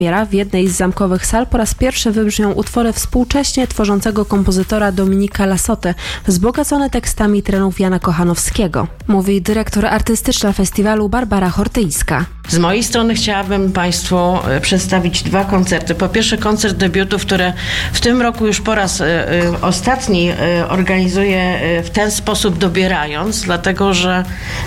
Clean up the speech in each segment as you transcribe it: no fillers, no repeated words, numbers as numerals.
W jednej z zamkowych sal po raz pierwszy wybrzmią utwory współcześnie tworzącego kompozytora Dominika Lassoty, wzbogacone tekstami trenów Jana Kochanowskiego, mówi dyrektor artystyczna festiwalu Barbara Hortyńska. Z mojej strony chciałabym Państwu przedstawić 2 koncerty. Po pierwsze koncert debiutów, które w tym roku już po raz ostatni organizuję w ten sposób dobierając, dlatego że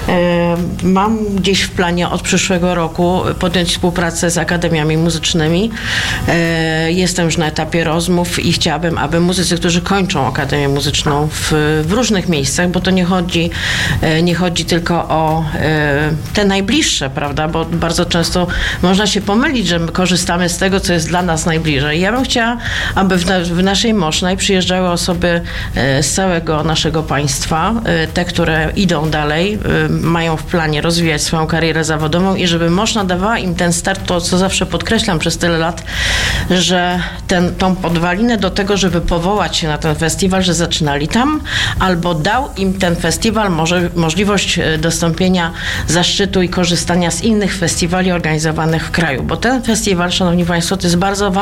mam gdzieś w planie od przyszłego roku podjąć współpracę z akademiami muzycznymi. Jestem już na etapie rozmów i chciałabym, aby muzycy, którzy kończą Akademię Muzyczną w różnych miejscach, bo to nie chodzi tylko o te najbliższe, prawda, bo bardzo często można się pomylić, że my korzystamy z tego, co jest dla nas najbliżej. Ja bym chciała, aby w naszej Mosznej przyjeżdżały osoby z całego naszego państwa, te, które idą dalej, mają w planie rozwijać swoją karierę zawodową i żeby Moszna dawała im ten start, to co zawsze podkreślam przez tyle lat, że tą podwalinę do tego, żeby powołać się na ten festiwal, że zaczynali tam, albo dał im ten festiwal możliwość dostąpienia zaszczytu i korzystania z innych festiwali organizowanych w kraju, bo ten festiwal, szanowni państwo, to jest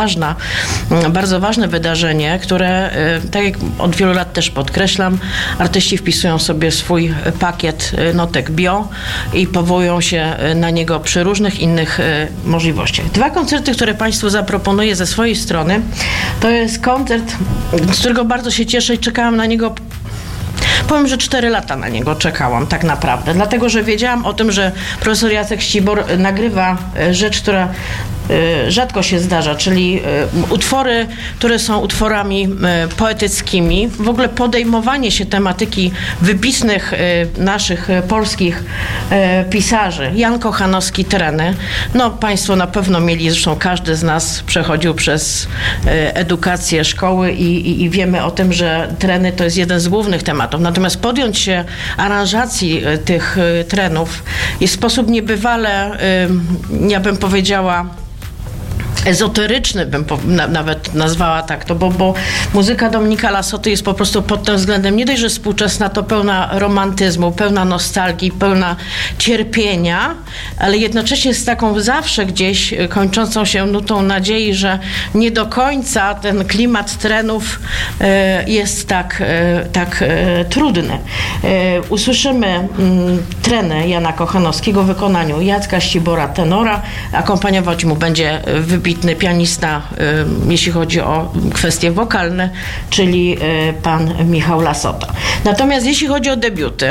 bardzo ważne wydarzenie, które, tak jak od wielu lat też podkreślam, artyści wpisują sobie swój pakiet notek bio i powołują się na niego przy różnych innych możliwościach. 2 koncerty, które Państwu zaproponuję ze swojej strony, to jest koncert, z którego bardzo się cieszę i czekałam na niego. Powiem, że 4 lata na niego czekałam tak naprawdę, dlatego że wiedziałam o tym, że profesor Jacek Ścibor nagrywa rzecz, która rzadko się zdarza, czyli utwory, które są utworami poetyckimi, w ogóle podejmowanie się tematyki wybitnych naszych polskich pisarzy. Jan Kochanowski, treny. No Państwo na pewno mieli, zresztą każdy z nas przechodził przez edukację szkoły i wiemy o tym, że treny to jest jeden z głównych tematów. Natomiast podjąć się aranżacji tych trenów jest w sposób niebywale, ja bym powiedziała, ezoteryczny bym nawet nazwała tak to, bo muzyka Dominika Lassoty jest po prostu pod tym względem nie dość, że współczesna, to pełna romantyzmu, pełna nostalgii, pełna cierpienia, ale jednocześnie z taką zawsze gdzieś kończącą się nutą nadziei, że nie do końca ten klimat trenów jest tak trudny. Usłyszymy treny Jana Kochanowskiego w wykonaniu Jacka Ścibora, tenora. Akompaniować mu będzie wybitny pianista, jeśli chodzi o kwestie wokalne, czyli pan Michał Lassota. Natomiast jeśli chodzi o debiuty,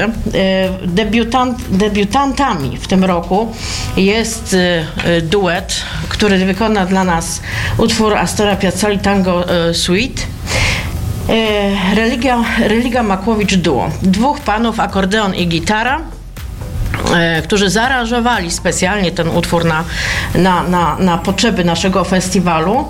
debiutantami w tym roku jest duet, który wykona dla nas utwór Astora Piazzoli Tango Suite. Religia Makłowicz Duo. 2 panów, akordeon i gitara, którzy zaaranżowali specjalnie ten utwór na potrzeby naszego festiwalu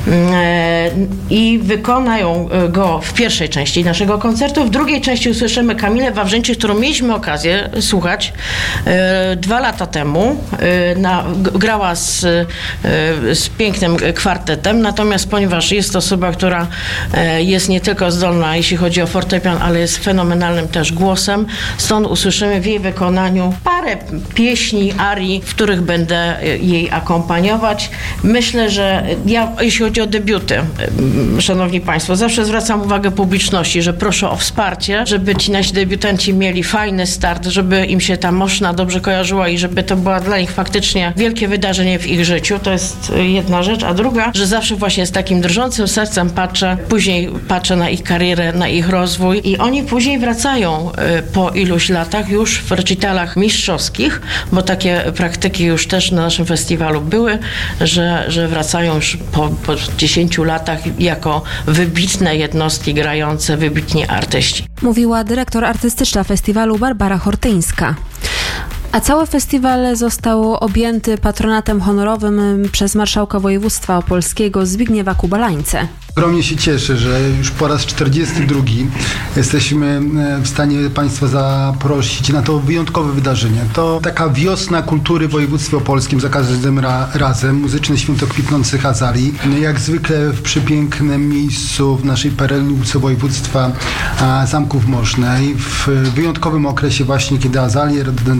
i wykonają go w pierwszej części naszego koncertu. W drugiej części usłyszymy Kamilę Wawrzyńczyk, którą mieliśmy okazję słuchać 2 lata temu. Grała z pięknym kwartetem, natomiast ponieważ jest to osoba, która jest nie tylko zdolna, jeśli chodzi o fortepian, ale jest fenomenalnym też głosem, stąd usłyszymy w jej wykonaniu parę pieśni, arii, w których będę jej akompaniować. Myślę, że jeśli chodzi o debiuty, szanowni państwo, zawsze zwracam uwagę publiczności, że proszę o wsparcie, żeby ci nasi debiutanci mieli fajny start, żeby im się ta Moszna dobrze kojarzyła i żeby to była dla nich faktycznie wielkie wydarzenie w ich życiu. To jest jedna rzecz. A druga, że zawsze właśnie z takim drżącym sercem patrzę na ich karierę, na ich rozwój i oni później wracają po iluś latach już w recitalach mistrzowskich, bo takie praktyki już też na naszym festiwalu były, że wracają już po 10 latach jako wybitne jednostki grające, wybitni artyści. Mówiła dyrektor artystyczna festiwalu Barbara Hortyńska. A cały festiwal został objęty patronatem honorowym przez marszałka województwa opolskiego Zbigniewa Kubalańce. Ogromnie się cieszę, że już po raz 42 jesteśmy w stanie Państwa zaprosić na to wyjątkowe wydarzenie. To taka wiosna kultury w województwie opolskim za każdym razem. Muzyczne święto kwitnących azalii. Jak zwykle w przepięknym miejscu w naszej perełce województwa Zamków Mosznej. W wyjątkowym okresie właśnie, kiedy azalie, rododendrony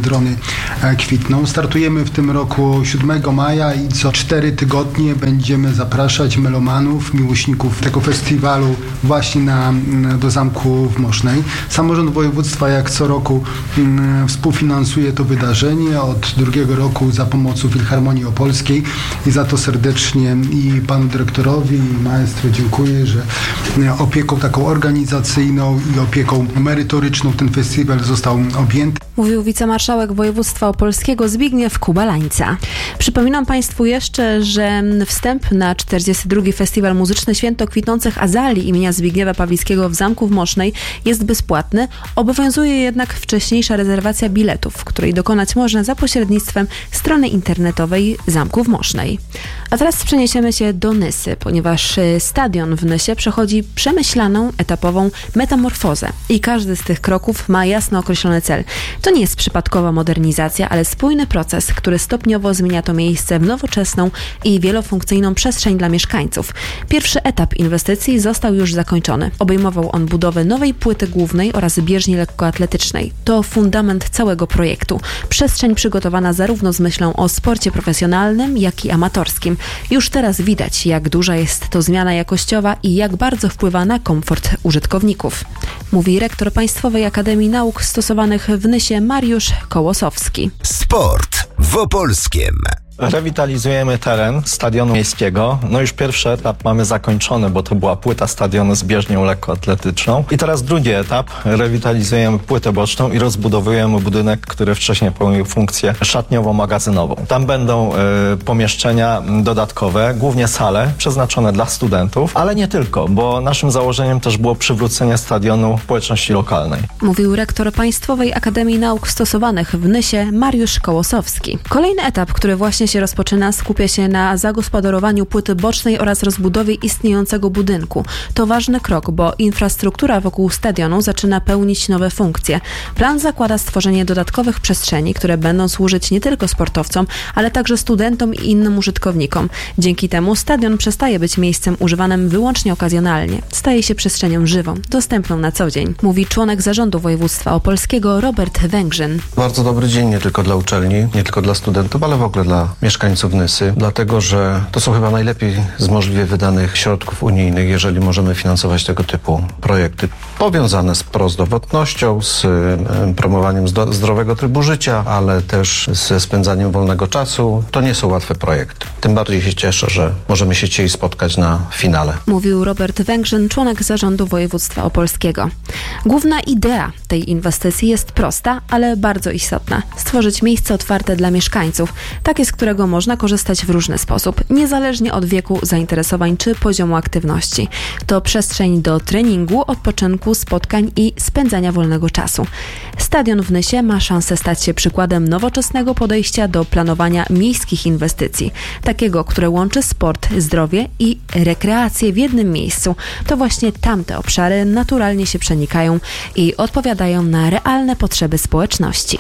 kwitną. Startujemy w tym roku 7 maja i co 4 tygodnie będziemy zapraszać melomanów, miłośników tego festiwalu właśnie do Zamku w Mosznej. Samorząd województwa jak co roku współfinansuje to wydarzenie od drugiego roku za pomocą Filharmonii Opolskiej i za to serdecznie i panu dyrektorowi i maestro dziękuję, że opieką taką organizacyjną i opieką merytoryczną ten festiwal został objęty. Mówił wicemarszałek województwa opolskiego Zbigniew Kubalańca. Przypominam Państwu jeszcze, że wstęp na 42. Festiwal Muzyczny Święto Kwitnących Azalii imienia Zbigniewa Pawlickiego w Zamku w Mosznej jest bezpłatny. Obowiązuje jednak wcześniejsza rezerwacja biletów, której dokonać można za pośrednictwem strony internetowej Zamku w Mosznej. A teraz przeniesiemy się do Nysy, ponieważ stadion w Nysie przechodzi przemyślaną, etapową metamorfozę i każdy z tych kroków ma jasno określony cel. To nie jest przypadkowa modernizacja, ale spójny proces, który stopniowo zmienia to miejsce w nowoczesną i wielofunkcyjną przestrzeń dla mieszkańców. Pierwszy etap inwestycji został już zakończony. Obejmował on budowę nowej płyty głównej oraz bieżni lekkoatletycznej. To fundament całego projektu. Przestrzeń przygotowana zarówno z myślą o sporcie profesjonalnym, jak i amatorskim. Już teraz widać, jak duża jest to zmiana jakościowa i jak bardzo wpływa na komfort użytkowników. Mówi rektor Państwowej Akademii Nauk Stosowanych w Nysie Mariusz Kołosowski. Sport w Opolskiem. Rewitalizujemy teren stadionu miejskiego. No już pierwszy etap mamy zakończony, bo to była płyta stadionu z bieżnią lekkoatletyczną. I teraz drugi etap. Rewitalizujemy płytę boczną i rozbudowujemy budynek, który wcześniej pełnił funkcję szatniowo-magazynową. Tam będą pomieszczenia dodatkowe, głównie sale przeznaczone dla studentów, ale nie tylko, bo naszym założeniem też było przywrócenie stadionu społeczności lokalnej. Mówił rektor Państwowej Akademii Nauk Stosowanych w Nysie Mariusz Kołosowski. Kolejny etap, który właśnie się rozpoczyna, skupia się na zagospodarowaniu płyty bocznej oraz rozbudowie istniejącego budynku. To ważny krok, bo infrastruktura wokół stadionu zaczyna pełnić nowe funkcje. Plan zakłada stworzenie dodatkowych przestrzeni, które będą służyć nie tylko sportowcom, ale także studentom i innym użytkownikom. Dzięki temu stadion przestaje być miejscem używanym wyłącznie okazjonalnie. Staje się przestrzenią żywą, dostępną na co dzień. Mówi członek zarządu województwa opolskiego Robert Węgrzyn. Bardzo dobry dzień nie tylko dla uczelni, nie tylko dla studentów, ale w ogóle dla mieszkańców Nysy, dlatego że to są chyba najlepiej z możliwie wydanych środków unijnych, jeżeli możemy finansować tego typu projekty powiązane z prozdrowotnością, z promowaniem zdrowego trybu życia, ale też ze spędzaniem wolnego czasu. To nie są łatwe projekty. Tym bardziej się cieszę, że możemy się dzisiaj spotkać na finale. Mówił Robert Węgrzyn, członek zarządu województwa opolskiego. Główna idea tej inwestycji jest prosta, ale bardzo istotna. Stworzyć miejsce otwarte dla mieszkańców, takie, z którego można korzystać w różny sposób, niezależnie od wieku, zainteresowań czy poziomu aktywności. To przestrzeń do treningu, odpoczynku, spotkań i spędzania wolnego czasu. Stadion w Nysie ma szansę stać się przykładem nowoczesnego podejścia do planowania miejskich inwestycji, takiego, które łączy sport, zdrowie i rekreację w jednym miejscu. To właśnie tamte obszary naturalnie się przenikają i odpowiadają na realne potrzeby społeczności.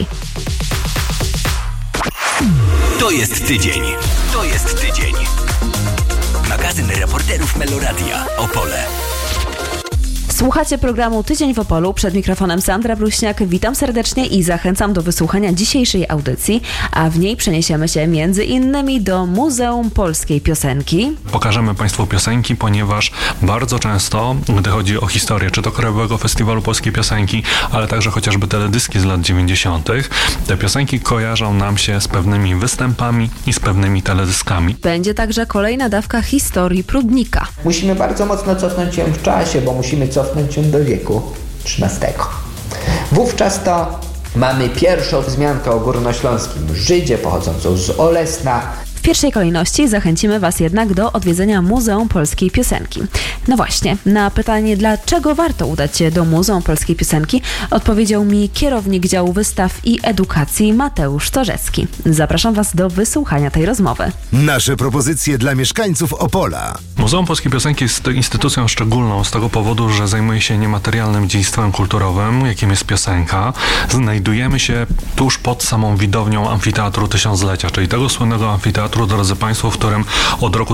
To jest tydzień. To jest tydzień. Magazyn reporterów Meloradia Opole. Słuchacie programu Tydzień w Opolu. Przed mikrofonem Sandra Bruśniak. Witam serdecznie i zachęcam do wysłuchania dzisiejszej audycji, a w niej przeniesiemy się między innymi do Muzeum Polskiej Piosenki. Pokażemy Państwu piosenki, ponieważ bardzo często, gdy chodzi o historię, czy to Krajowego Festiwalu Polskiej Piosenki, ale także chociażby teledyski z lat 90., te piosenki kojarzą nam się z pewnymi występami i z pewnymi teledyskami. Będzie także kolejna dawka historii Prudnika. Musimy bardzo mocno cofnąć się w czasie, bo musimy cofnąć się do wieku XIII. Wówczas to mamy pierwszą wzmiankę o górnośląskim Żydzie pochodzącą z Olesna. W pierwszej kolejności zachęcimy Was jednak do odwiedzenia Muzeum Polskiej Piosenki. No właśnie, na pytanie, dlaczego warto udać się do Muzeum Polskiej Piosenki, odpowiedział mi kierownik działu wystaw i edukacji Mateusz Torzecki. Zapraszam Was do wysłuchania tej rozmowy. Nasze propozycje dla mieszkańców Opola. Muzeum Polskiej Piosenki jest instytucją szczególną z tego powodu, że zajmuje się niematerialnym dziedzictwem kulturowym, jakim jest piosenka. Znajdujemy się tuż pod samą widownią Amfiteatru Tysiąclecia, czyli tego słynnego amfiteatru, Teatru, drodzy Państwo, w którym od roku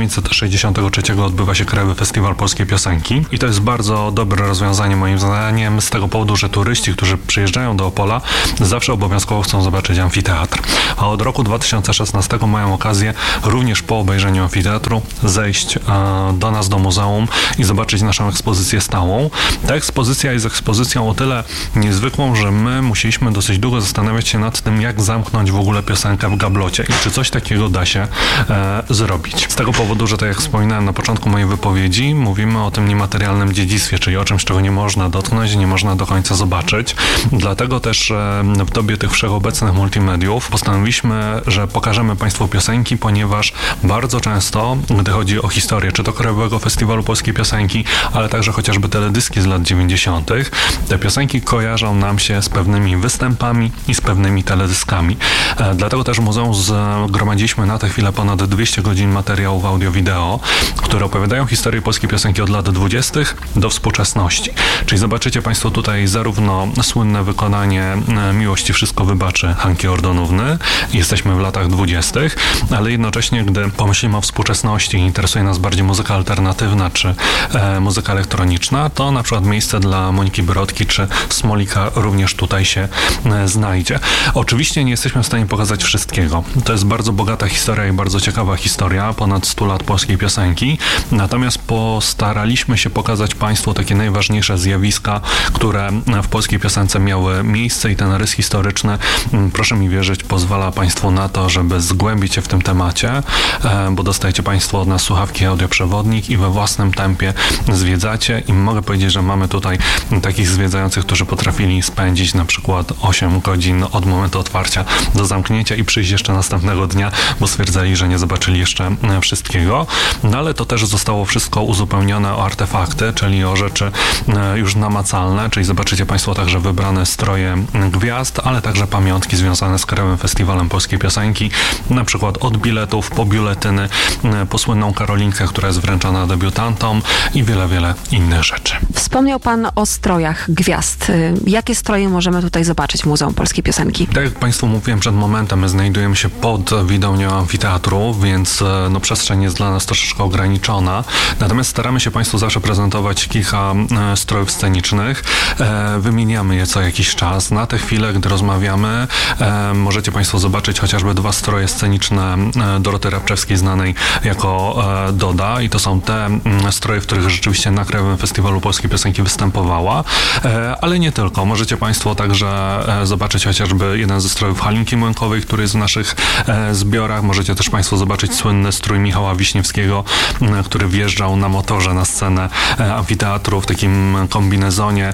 1963 odbywa się Krajowy Festiwal Polskiej Piosenki. I to jest bardzo dobre rozwiązanie moim zdaniem z tego powodu, że turyści, którzy przyjeżdżają do Opola, zawsze obowiązkowo chcą zobaczyć amfiteatr. A od roku 2016 mają okazję również po obejrzeniu amfiteatru zejść do nas, do muzeum i zobaczyć naszą ekspozycję stałą. Ta ekspozycja jest ekspozycją o tyle niezwykłą, że my musieliśmy dosyć długo zastanawiać się nad tym, jak zamknąć w ogóle piosenkę w gablocie i czy coś takiego da się zrobić. Z tego powodu, że tak jak wspominałem na początku mojej wypowiedzi, mówimy o tym niematerialnym dziedzictwie, czyli o czymś, czego nie można dotknąć, nie można do końca zobaczyć. Dlatego też w dobie tych wszechobecnych multimediów postanowiliśmy, że pokażemy Państwu piosenki, ponieważ bardzo często, gdy chodzi o historię, czy to Krajowego Festiwalu Polskiej Piosenki, ale także chociażby teledyski z lat 90., te piosenki kojarzą nam się z pewnymi występami i z pewnymi teledyskami. Dlatego też w muzeum zgromadziliśmy na tę chwilę ponad 200 godzin materiałów audio-wideo, które opowiadają historię polskiej piosenki od lat 20. do współczesności. Czyli zobaczycie Państwo tutaj zarówno słynne wykonanie Miłości wszystko wybaczy Hanki Ordonówny, jesteśmy w latach 20., ale jednocześnie, gdy pomyślimy o współczesności i interesuje nas bardziej muzyka alternatywna czy muzyka elektroniczna, to na przykład miejsce dla Moniki Brodki czy Smolika również tutaj się znajdzie. Oczywiście nie jesteśmy w stanie pokazać wszystkiego. To jest bardzo bogata historia i bardzo ciekawa historia, ponad 100 lat polskiej piosenki, natomiast postaraliśmy się pokazać Państwu takie najważniejsze zjawiska, które w polskiej piosence miały miejsce i ten rys historyczny, proszę mi wierzyć, pozwala Państwu na to, żeby zgłębić się w tym temacie, bo dostajecie Państwo od nas słuchawki, audioprzewodnik i we własnym tempie zwiedzacie i mogę powiedzieć, że mamy tutaj takich zwiedzających, którzy potrafili spędzić na przykład 8 godzin od momentu otwarcia do zamknięcia i przyjść jeszcze następnego dnia, bo stwierdzali, że nie zobaczyli jeszcze wszystkiego. No ale to też zostało wszystko uzupełnione o artefakty, czyli o rzeczy już namacalne, czyli zobaczycie Państwo także wybrane stroje gwiazd, ale także pamiątki związane z Krajowym Festiwalem Polskiej Piosenki, na przykład od biletów po biuletyny, po słynną Karolinkę, która jest wręczana debiutantom i wiele, wiele innych rzeczy. Wspomniał Pan o strojach gwiazd. Jakie stroje możemy tutaj zobaczyć w Muzeum Polskiej Piosenki? Tak jak Państwu mówiłem przed momentem, my znajdujemy się pod widownią amfiteatru, więc przestrzeń jest dla nas troszeczkę ograniczona. Natomiast staramy się Państwu zawsze prezentować kilka strojów scenicznych. Wymieniamy je co jakiś czas. Na tę chwilę, gdy rozmawiamy, możecie Państwo zobaczyć chociażby 2 stroje sceniczne Doroty Rabczewskiej, znanej jako Doda, i to są te stroje, w których rzeczywiście na Krajowym Festiwalu Polskiej Piosenki występowała, ale nie tylko. Możecie Państwo także zobaczyć chociażby jeden ze strojów Halinki Młynkowej, który jest w naszych zbiorach. Możecie też Państwo zobaczyć słynny strój Michała Wiśniewskiego, który wjeżdżał na motorze na scenę amfiteatru w takim kombinezonie,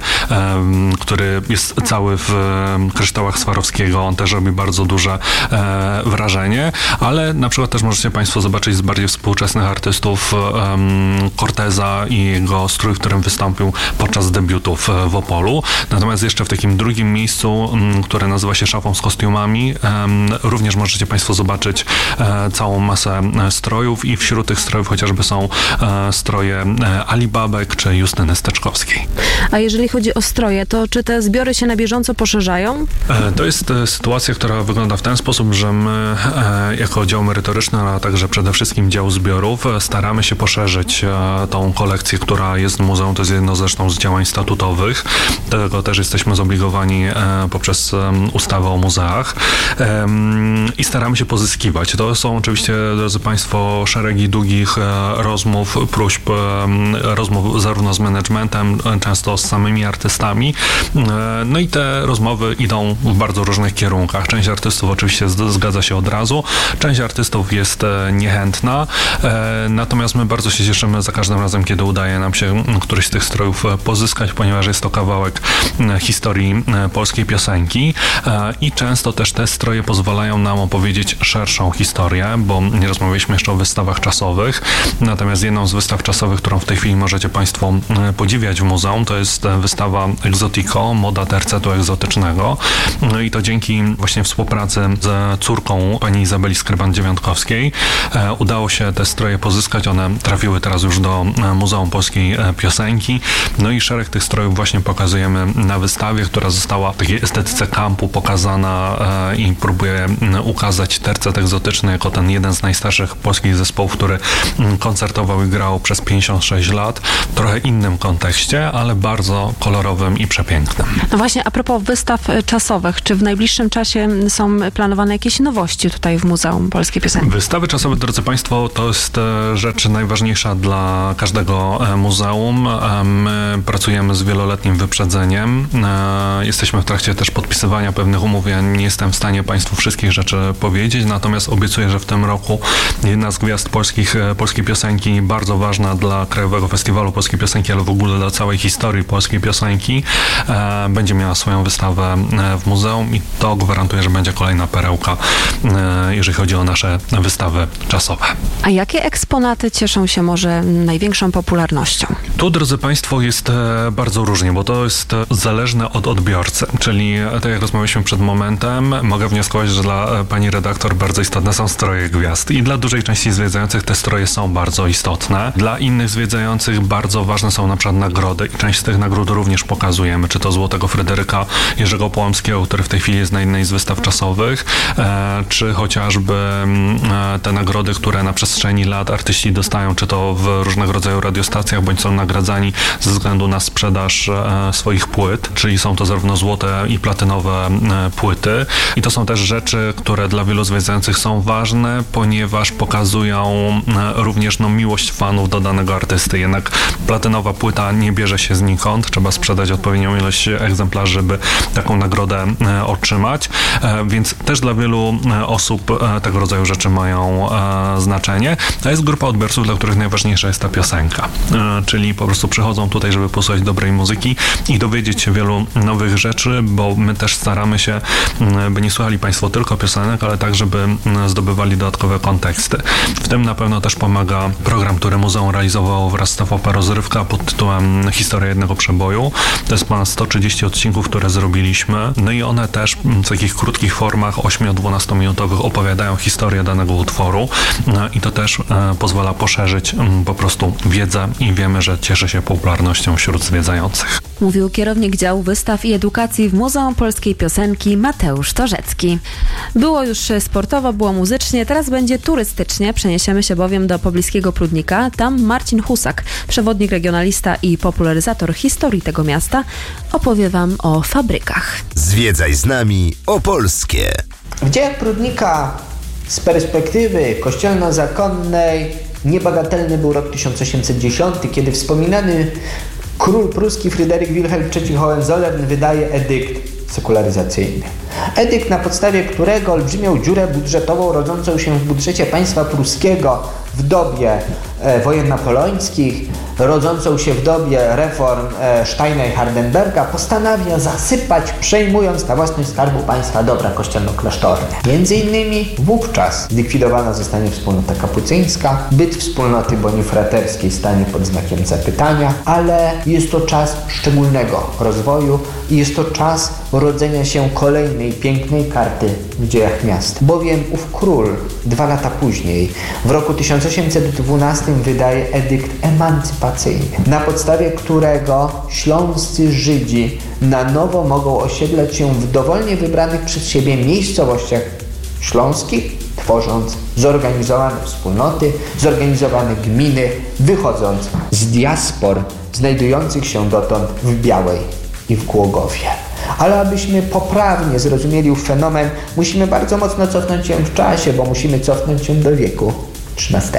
który jest cały w kryształach Swarowskiego. On też robi bardzo duże wrażenie, ale na przykład też możecie Państwo zobaczyć z bardziej współczesnych artystów Corteza i jego strój, w którym wystąpił podczas debiutów w Opolu. Natomiast jeszcze w takim drugim miejscu, które nazywa się Szafą z kostiumami, również możecie Państwo zobaczyć całą masę strojów i wśród tych strojów chociażby są stroje Ali Babek czy Justyny Steczkowskiej. A jeżeli chodzi o stroje, to czy te zbiory się na bieżąco poszerzają? To jest sytuacja, która wygląda w ten sposób, że my jako dział merytoryczny, a także przede wszystkim dział zbiorów staramy się poszerzyć tą kolekcję, która jest w muzeum. To jest jedno zresztą z działań statutowych. Dlatego też jesteśmy zobligowani poprzez ustawę o muzeach i staramy się pozyskiwać. To są oczywiście, drodzy Państwo, szeregi długich rozmów, próśb, rozmów zarówno z managementem, często z samymi artystami. No i te rozmowy idą w bardzo różnych kierunkach. Część artystów oczywiście zgadza się od razu, część artystów jest niechętna, natomiast my bardzo się cieszymy za każdym razem, kiedy udaje nam się któryś z tych strojów pozyskać, ponieważ jest to kawałek historii polskiej piosenki i często też te stroje pozwalają nam opowiedzieć szerszą historię, bo nie rozmawialiśmy jeszcze o wystawach czasowych, natomiast jedną z wystaw czasowych, którą w tej chwili możecie Państwo podziwiać w muzeum, to jest wystawa Exotico, moda tercetu egzotycznego. No i to dzięki właśnie współpracy z córką pani Izabeli Skryban-Dziewiątkowskiej udało się te stroje pozyskać. One trafiły teraz już do Muzeum Polskiej Piosenki. No i szereg tych strojów właśnie pokazujemy na wystawie, która została w takiej estetyce kampu pokazana i próbuje ukazać tercet egzotyczny jako ten jeden z najstarszych polskich zespołów, który koncertował i grał przez 56 lat. W trochę innym kontekście, ale bardzo kolorowym i przepięknym. No właśnie, a propos wystaw czasowych, czy w najbliższym czasie są planowane jakieś nowości tutaj w Muzeum Polskiej Piosenki? Wystawy czasowe, drodzy Państwo, to jest rzecz najważniejsza dla każdego muzeum. My pracujemy z wieloletnim wyprzedzeniem. Jesteśmy w trakcie też podpisywania pewnych umów. Ja nie jestem w stanie Państwu wszystkich rzeczy powiedzieć, natomiast obiecuję, że w tym roku jedna z gwiazd polskiej piosenki, bardzo ważna dla Krajowego Festiwalu Polskiej Piosenki, ale w ogóle dla całej historii polskiej piosenki, będzie miała swoją wystawę w muzeum i to gwarantuje, że będzie kolejna perełka, jeżeli chodzi o nasze wystawy czasowe. A jakie eksponaty cieszą się może największą popularnością? Tu, drodzy Państwo, jest bardzo różnie, bo to jest zależne od odbiorcy, czyli tak jak rozmawialiśmy przed momentem, mogę wnioskować, że dla pani redaktor bardzo istotne są stroje gwiazd i dla dużej części zwiedzających te stroje są bardzo istotne. Dla innych zwiedzających bardzo ważne są na przykład nagrody i część z tych nagród również pokazujemy, czy to Złotego Fryderyka Jerzego Połamskiego, który w tej chwili jest na jednej z wystaw czasowych, czy chociażby te nagrody, które na przestrzeni lat artyści dostają, czy to w różnego rodzaju radiostacjach, bądź są nagradzani ze względu na sprzedaż swoich płyt, czyli są to zarówno złote i platynowe płyty. I to są też rzeczy, które dla wielu zwiedzających są ważne, ponieważ pokazują również miłość fanów do danego artysty. Jednak platynowa płyta nie bierze się znikąd, trzeba sprzedać odpowiednią ilość egzemplarzy, żeby taką nagrodę otrzymać, więc też dla wielu osób tego rodzaju rzeczy mają znaczenie. To jest grupa odbiorców, dla których najważniejsza jest ta piosenka, czyli po prostu przychodzą tutaj, żeby posłuchać dobrej muzyki i dowiedzieć się wielu nowych rzeczy, bo my też staramy się, by nie słuchali Państwo tylko piosenek, ale tak, żeby zdobywali dodatkowe konteksty. W tym na pewno też pomaga program, który muzeum realizowało wraz z TVP Rozrywka pod tytułem Historia jednego przeboju. To jest ponad 130 odcinków, które zrobiliśmy. No i one też w takich krótkich formach 8-12 minutowych opowiadają historię danego utworu i to też pozwala poszerzyć po prostu wiedzę i wiemy, że cieszy się popularnością wśród zwiedzających. Mówił kierownik działu wystaw i edukacji w Muzeum Polskiej Piosenki Mateusz Torzecki. Było już sportowo, było muzycznie, teraz będzie turystycznie. Przeniesiemy się bowiem do pobliskiego Prudnika. Tam Marcin Husak, przewodnik, regionalista i popularyzator historii tego miasta, opowie Wam o fabrykach. Zwiedzaj z nami Opolskie. W dziejach Prudnika z perspektywy kościelno-zakonnej niebagatelny był rok 1810, kiedy wspominany król pruski Fryderyk Wilhelm III Hohenzollern wydaje edykt sekularyzacyjny. Edykt, na podstawie którego olbrzymią dziurę budżetową rodzącą się w budżecie państwa pruskiego w dobie wojen napoleońskich, rodzącą się w dobie reform Steina i Hardenberga, postanawia zasypać, przejmując na własność Skarbu Państwa dobra kościelno-klasztorne. Między innymi wówczas zlikwidowana zostanie wspólnota kapucyńska, byt wspólnoty bonifraterskiej stanie pod znakiem zapytania, ale jest to czas szczególnego rozwoju i jest to czas rodzenia się kolejnej pięknej karty w dziejach miasta. Bowiem ów król 2 lata później, w roku 1812 wydaje edykt emancypacyjny, na podstawie którego śląscy Żydzi na nowo mogą osiedlać się w dowolnie wybranych przez siebie miejscowościach śląskich, tworząc zorganizowane wspólnoty, zorganizowane gminy, wychodząc z diaspor znajdujących się dotąd w Białej i w Głogowie. Ale abyśmy poprawnie zrozumieli ów fenomen, musimy bardzo mocno cofnąć się w czasie, bo musimy cofnąć się do wieku XIII.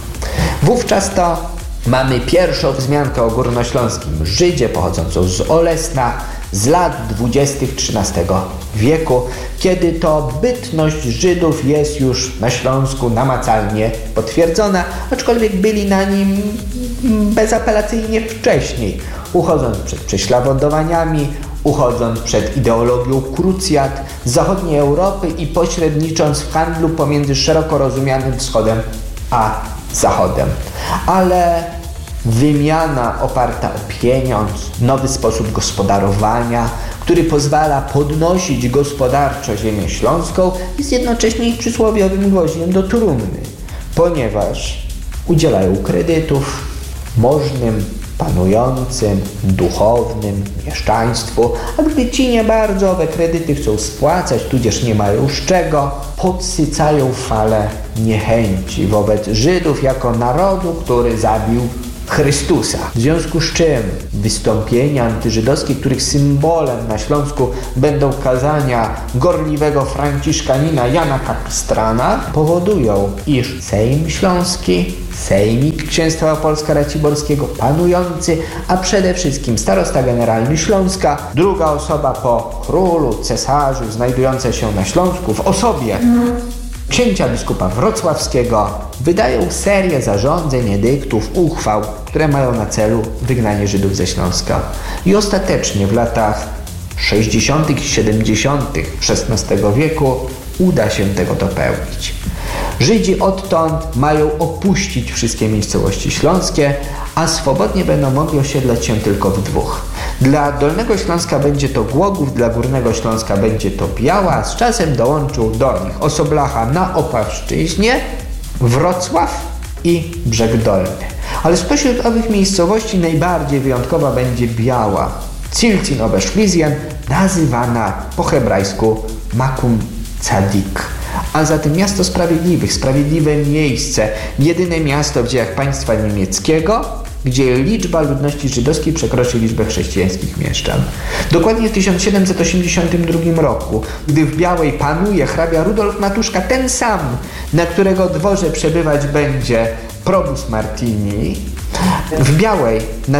Wówczas to mamy pierwszą wzmiankę o górnośląskim Żydzie pochodzącą z Olesna z lat 20. XIII wieku, kiedy to bytność Żydów jest już na Śląsku namacalnie potwierdzona, aczkolwiek byli na nim bezapelacyjnie wcześniej, uchodząc przed prześladowaniami, uchodząc przed ideologią krucjat z zachodniej Europy i pośrednicząc w handlu pomiędzy szeroko rozumianym wschodem a zachodem. Ale wymiana oparta o pieniądz, nowy sposób gospodarowania, który pozwala podnosić gospodarczo ziemię śląską, jest jednocześnie przysłowiowym gwoździem do trumny, ponieważ udzielają kredytów, możnym, panującym, duchownym mieszczaństwu, a gdy ci nie bardzo owe kredyty chcą spłacać, tudzież nie mają z czego, podsycają falę niechęci wobec Żydów jako narodu, który zabił Chrystusa. W związku z czym wystąpienia antyżydowskie, których symbolem na Śląsku będą kazania gorliwego franciszkanina Jana Kapistrana, powodują, iż Sejm Śląski, Sejmik Księstwa Opolska Raciborskiego, panujący, a przede wszystkim starosta generalny Śląska, druga osoba po królu, cesarzu, znajdująca się na Śląsku w osobie księcia biskupa wrocławskiego, wydają serię zarządzeń, edyktów, uchwał, które mają na celu wygnanie Żydów ze Śląska. I ostatecznie w latach 60. i 70. XVI wieku uda się tego dopełnić. Żydzi odtąd mają opuścić wszystkie miejscowości śląskie, a swobodnie będą mogli osiedlać się tylko w dwóch. Dla Dolnego Śląska będzie to Głogów, dla Górnego Śląska będzie to Biała, a z czasem dołączył do nich Osoblacha na Opolszczyźnie, Wrocław i Brzeg Dolny. Ale spośród owych miejscowości najbardziej wyjątkowa będzie Biała, Cilcin Oberschlizien, nazywana po hebrajsku Makum Tzadik. A zatem miasto sprawiedliwych, sprawiedliwe miejsce, jedyne miasto w dziejach państwa niemieckiego, gdzie liczba ludności żydowskiej przekroczy liczbę chrześcijańskich mieszczan. Dokładnie w 1782 roku, gdy w Białej panuje hrabia Rudolf Matuszka, ten sam, na którego dworze przebywać będzie probus Martini, w Białej na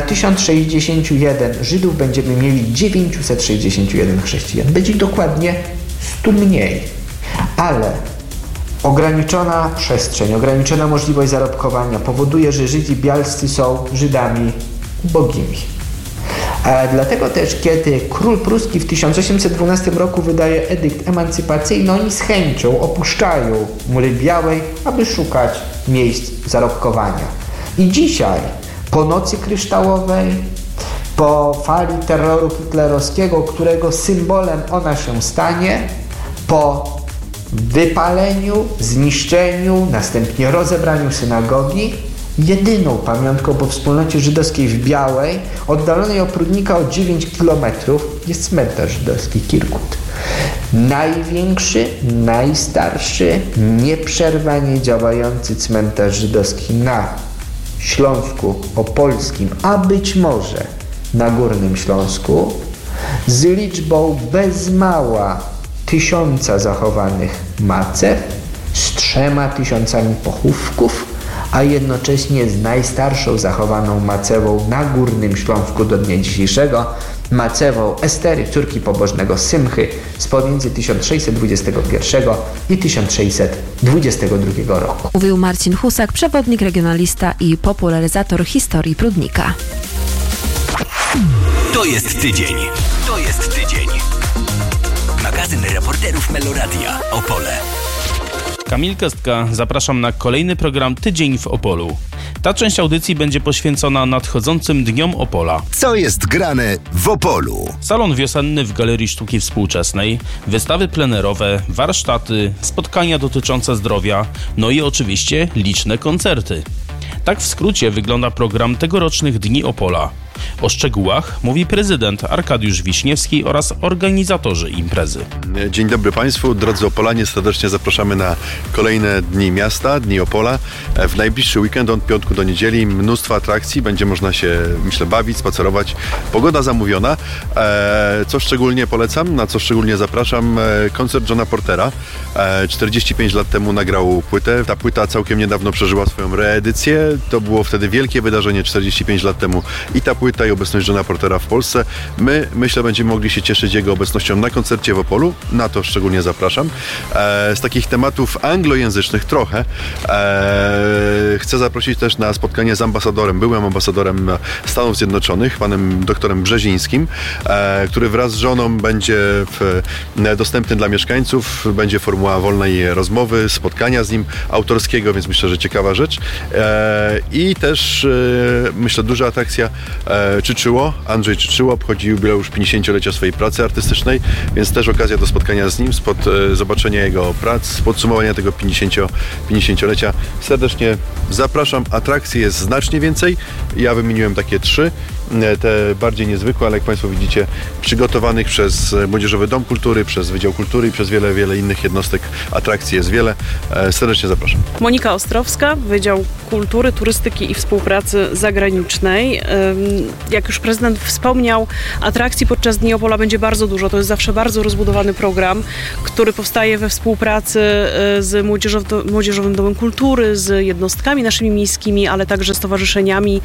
1061 Żydów będziemy mieli 961 chrześcijan. Będzie dokładnie 100 mniej. Ale ograniczona przestrzeń, ograniczona możliwość zarobkowania powoduje, że Żydzi bialscy są Żydami ubogimi. Dlatego też, kiedy król pruski w 1812 roku wydaje edykt emancypacyjny, oni z chęcią opuszczają mury Białej, aby szukać miejsc zarobkowania. I dzisiaj, po nocy kryształowej, po fali terroru hitlerowskiego, którego symbolem ona się stanie, po wypaleniu, zniszczeniu, następnie rozebraniu synagogi, jedyną pamiątką po wspólnocie żydowskiej w Białej, oddalonej od Prudnika o 9 km, jest cmentarz żydowski Kirkut. Największy, najstarszy, nieprzerwanie działający cmentarz żydowski na Śląsku Opolskim, a być może na Górnym Śląsku, z liczbą bez mała 1000 zachowanych macew, z 3000 pochówków, a jednocześnie z najstarszą zachowaną macewą na Górnym Śląsku do dnia dzisiejszego, macewą Estery, córki pobożnego Symchy, z pomiędzy 1621 i 1622 roku. Mówił Marcin Husak, przewodnik, regionalista i popularyzator historii Prudnika. To jest tydzień. To jest tydzień. Magazyn reporterów Meloradia Opole. Kamil Kestka, zapraszam na kolejny program Tydzień w Opolu. Ta część audycji będzie poświęcona nadchodzącym Dniom Opola. Co jest grane w Opolu? Salon wiosenny w Galerii Sztuki Współczesnej, wystawy plenerowe, warsztaty, spotkania dotyczące zdrowia, no i oczywiście liczne koncerty. Tak w skrócie wygląda program tegorocznych Dni Opola. O szczegółach mówi prezydent Arkadiusz Wiśniewski oraz organizatorzy imprezy. Dzień dobry Państwu, drodzy Opolanie, serdecznie zapraszamy na kolejne Dni Miasta, Dni Opola. W najbliższy weekend od piątku do niedzieli mnóstwo atrakcji, będzie można się, myślę, bawić, spacerować. Pogoda zamówiona. Co szczególnie polecam, na co szczególnie zapraszam, koncert Johna Portera. 45 lat temu nagrał płytę. Ta płyta całkiem niedawno przeżyła swoją reedycję. To było wtedy wielkie wydarzenie 45 lat temu i ta płyta i obecność Johna Portera w Polsce. My, myślę, będziemy mogli się cieszyć jego obecnością na koncercie w Opolu. Na to szczególnie zapraszam. Z takich tematów anglojęzycznych trochę chcę zaprosić też na spotkanie z ambasadorem, byłym ambasadorem Stanów Zjednoczonych, panem doktorem Brzezińskim, który wraz z żoną będzie dostępny dla mieszkańców. Będzie formuła wolnej rozmowy, spotkania z nim autorskiego, więc myślę, że ciekawa rzecz. I też myślę, duża atrakcja Czyczyło. Andrzej Czyczyło obchodzi jubileusz 50-lecia swojej pracy artystycznej, więc też okazja do spotkania z nim, zobaczenia jego prac, podsumowania tego 50-lecia. Serdecznie zapraszam. Atrakcji jest znacznie więcej. Ja wymieniłem takie 3. Te bardziej niezwykłe, ale jak Państwo widzicie, przygotowanych przez Młodzieżowy Dom Kultury, przez Wydział Kultury i przez wiele innych jednostek. Atrakcji jest wiele. Serdecznie zapraszam. Monika Ostrowska, Wydział Kultury, Turystyki i Współpracy Zagranicznej. Jak już prezydent wspomniał, atrakcji podczas Dni Opola będzie bardzo dużo. To jest zawsze bardzo rozbudowany program, który powstaje we współpracy z Młodzieżowym Domem Kultury, z jednostkami naszymi miejskimi, ale także stowarzyszeniami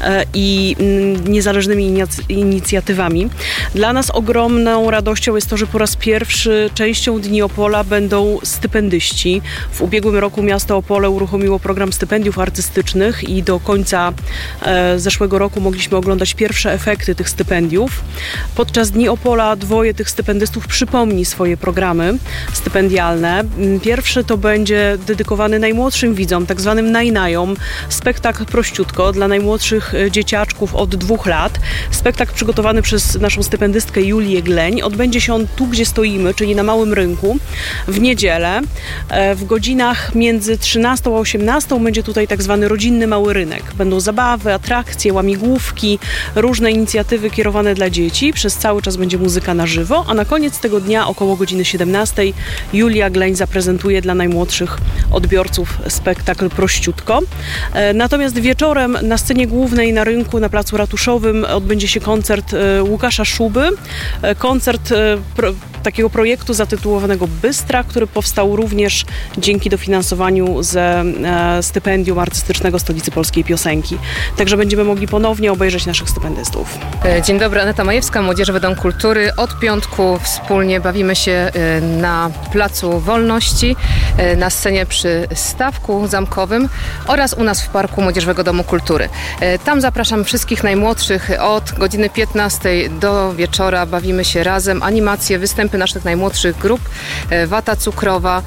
i niezależnymi inicjatywami. Dla nas ogromną radością jest to, że po raz pierwszy częścią Dni Opola będą stypendyści. W ubiegłym roku miasto Opole uruchomiło program stypendiów artystycznych i do końca zeszłego roku mogliśmy oglądać pierwsze efekty tych stypendiów. Podczas Dni Opola 2 tych stypendystów przypomni swoje programy stypendialne. Pierwszy to będzie dedykowany najmłodszym widzom, tak zwanym najnajom. Spektakl Prościutko dla najmłodszych dzieciaczków od 2 lat. Spektakl przygotowany przez naszą stypendystkę Julię Gleń. Odbędzie się on tu, gdzie stoimy, czyli na Małym Rynku, w niedzielę. W godzinach między 13 a 18 będzie tutaj tak zwany rodzinny mały rynek. Będą zabawy, atrakcje, łamigłówki, różne inicjatywy kierowane dla dzieci. Przez cały czas będzie muzyka na żywo, a na koniec tego dnia około godziny 17 Julia Gleń zaprezentuje dla najmłodszych odbiorców spektakl Prościutko. Natomiast wieczorem na scenie głównej na rynku, na Placu Ratuszowym odbędzie się koncert Łukasza Szuby. Koncert takiego projektu zatytułowanego Bystra, który powstał również dzięki dofinansowaniu ze stypendium artystycznego Stolicy Polskiej Piosenki. Także będziemy mogli ponownie obejrzeć naszych stypendystów. Dzień dobry, Aneta Majewska, Młodzieżowy Dom Kultury. Od piątku wspólnie bawimy się na Placu Wolności, na scenie przy Stawku Zamkowym oraz u nas w Parku Młodzieżowego Domu Kultury. Tam zapraszam wszystkich najmłodszych. Od godziny 15 do wieczora bawimy się razem. Animacje, występy naszych najmłodszych grup, wata cukrowa,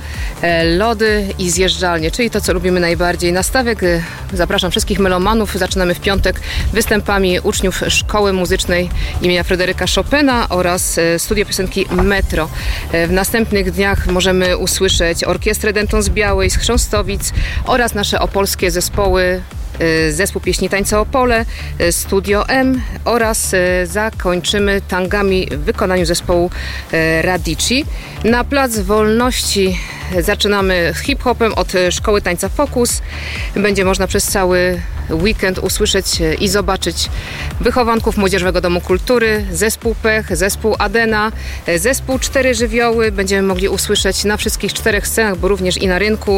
lody i zjeżdżalnie, czyli to, co lubimy najbardziej. Na stawek zapraszam wszystkich melomanów. Zaczynamy w piątek występami uczniów Szkoły Muzycznej imienia Fryderyka Chopina oraz Studio Piosenki Metro. W następnych dniach możemy usłyszeć Orkiestrę Denton z Białej, z Chrząstowic oraz nasze opolskie zespoły, Zespół Pieśni Tańca Opole, Studio M oraz zakończymy tangami w wykonaniu zespołu Radici. Na Plac Wolności zaczynamy hip-hopem od Szkoły Tańca Focus. Będzie można przez cały weekend usłyszeć i zobaczyć wychowanków Młodzieżowego Domu Kultury, zespół Pech, zespół Adena, zespół 4 Żywioły. Będziemy mogli usłyszeć na wszystkich 4 scenach, bo również i na rynku,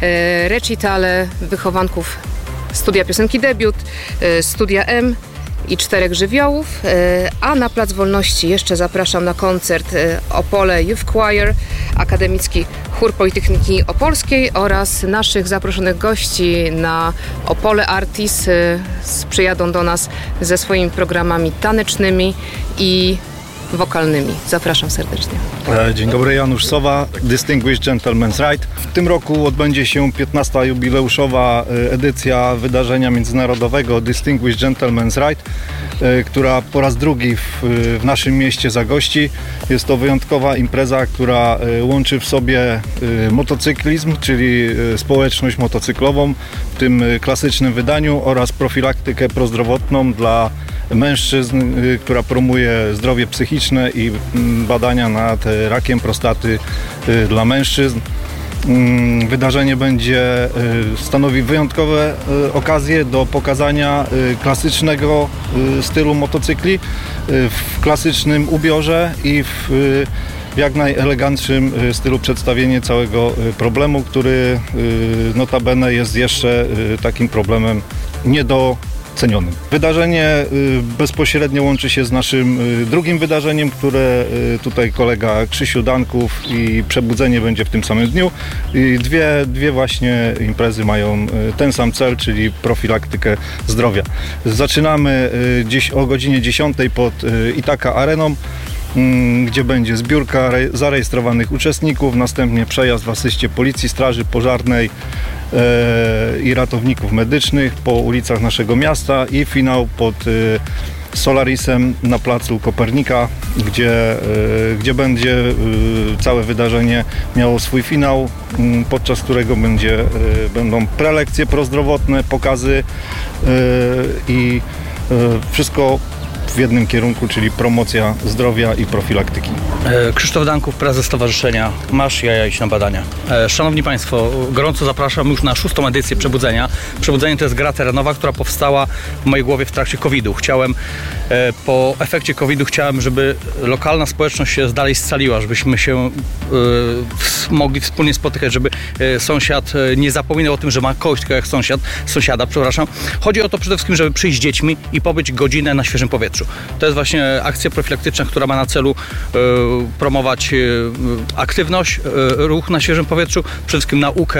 recitale wychowanków Studia Piosenki Debiut, Studia M i 4 Żywiołów, a na Plac Wolności jeszcze zapraszam na koncert Opole Youth Choir, Akademicki Chór Politechniki Opolskiej oraz naszych zaproszonych gości na Opole Artis. Przyjadą do nas ze swoimi programami tanecznymi i wokalnymi. Zapraszam serdecznie. Dzień dobry, Janusz Sowa, Distinguished Gentleman's Ride. W tym roku odbędzie się 15. jubileuszowa edycja wydarzenia międzynarodowego Distinguished Gentleman's Ride, która po raz drugi w naszym mieście zagości. Jest to wyjątkowa impreza, która łączy w sobie motocyklizm, czyli społeczność motocyklową w tym klasycznym wydaniu oraz profilaktykę prozdrowotną dla mężczyzn, która promuje zdrowie psychiczne i badania nad rakiem prostaty dla mężczyzn. Wydarzenie stanowi wyjątkowe okazje do pokazania klasycznego stylu motocykli w klasycznym ubiorze i w jak najelegantszym stylu przedstawienie całego problemu, który notabene jest jeszcze takim problemem niedocenionym. Wydarzenie bezpośrednio łączy się z naszym drugim wydarzeniem, które tutaj kolega Krzysiu Danków i Przebudzenie będzie w tym samym dniu. I dwie właśnie imprezy mają ten sam cel, czyli profilaktykę zdrowia. Zaczynamy dziś o godzinie 10 pod Itaka Areną, gdzie będzie zbiórka zarejestrowanych uczestników, następnie przejazd w asyście Policji, Straży Pożarnej i ratowników medycznych po ulicach naszego miasta i finał pod Solarisem na placu Kopernika, gdzie będzie całe wydarzenie miało swój finał, podczas którego będą prelekcje prozdrowotne, pokazy i wszystko w jednym kierunku, czyli promocja zdrowia i profilaktyki. Krzysztof Danków, prezes Stowarzyszenia Masz Jaja Iść na Badania. Szanowni Państwo, gorąco zapraszam już na 6. edycję Przebudzenia. Przebudzenie to jest gra terenowa, która powstała w mojej głowie w trakcie COVID-u. Po efekcie COVID-u chciałem, żeby lokalna społeczność się dalej scaliła, żebyśmy się mogli wspólnie spotykać, żeby sąsiad nie zapominał o tym, że ma kogoś tylko jak sąsiada. Chodzi o to przede wszystkim, żeby przyjść z dziećmi i pobyć godzinę na świeżym powietrzu. To jest właśnie akcja profilaktyczna, która ma na celu promować aktywność, ruch na świeżym powietrzu, przede wszystkim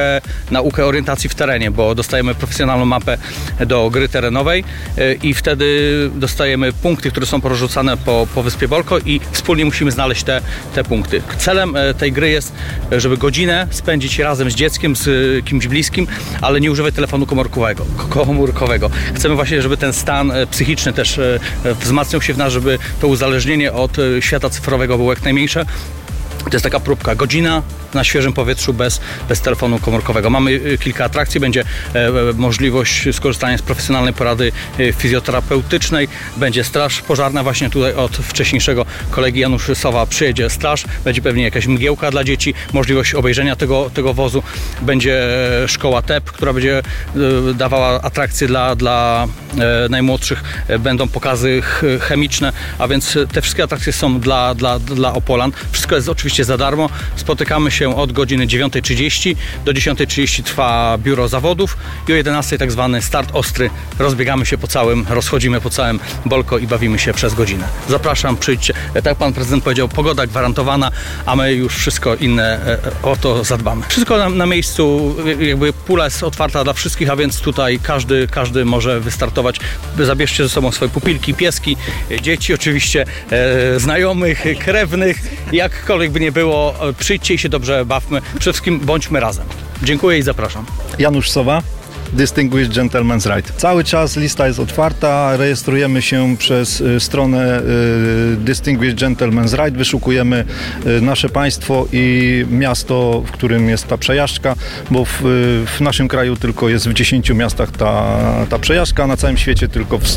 naukę orientacji w terenie, bo dostajemy profesjonalną mapę do gry terenowej i wtedy dostajemy punkty, które są porzucane po Wyspie Bolko i wspólnie musimy znaleźć te punkty. Celem tej gry jest, żeby godzinę spędzić razem z dzieckiem, z kimś bliskim, ale nie używać telefonu komórkowego. Chcemy właśnie, żeby ten stan psychiczny też wzmacniał się w nas, żeby to uzależnienie od świata cyfrowego było jak najmniejsze. To jest taka próbka. Godzina na świeżym powietrzu bez telefonu komórkowego. Mamy kilka atrakcji. Będzie możliwość skorzystania z profesjonalnej porady fizjoterapeutycznej. Będzie straż pożarna. Właśnie tutaj od wcześniejszego kolegi Janusz Sowa przyjedzie straż. Będzie pewnie jakaś mgiełka dla dzieci. Możliwość obejrzenia tego wozu. Będzie szkoła TEP, która będzie dawała atrakcje dla najmłodszych. Będą pokazy chemiczne, a więc te wszystkie atrakcje są dla Opolan. Wszystko jest oczywiście za darmo. Spotykamy się od godziny 9:30 do 10:30 trwa biuro zawodów i o 11:00 tak zwany start ostry. Rozbiegamy się rozchodzimy po całym Bolko i bawimy się przez godzinę. Zapraszam, przyjdźcie. Tak jak pan prezydent powiedział, pogoda gwarantowana, a my już wszystko inne o to zadbamy. Wszystko na miejscu, jakby pula jest otwarta dla wszystkich, a więc tutaj każdy może wystartować. Zabierzcie ze sobą swoje pupilki, pieski, dzieci oczywiście, znajomych, krewnych, jakkolwiek by nie było, przyjdźcie i się dobrze bawmy. Przede wszystkim bądźmy razem. Dziękuję i zapraszam. Janusz Sowa, Distinguished Gentleman's Ride. Cały czas lista jest otwarta, rejestrujemy się przez stronę Distinguished Gentleman's Ride, wyszukujemy nasze państwo i miasto, w którym jest ta przejażdżka, bo w naszym kraju tylko jest w 10 miastach ta przejażdżka, a na całym świecie tylko w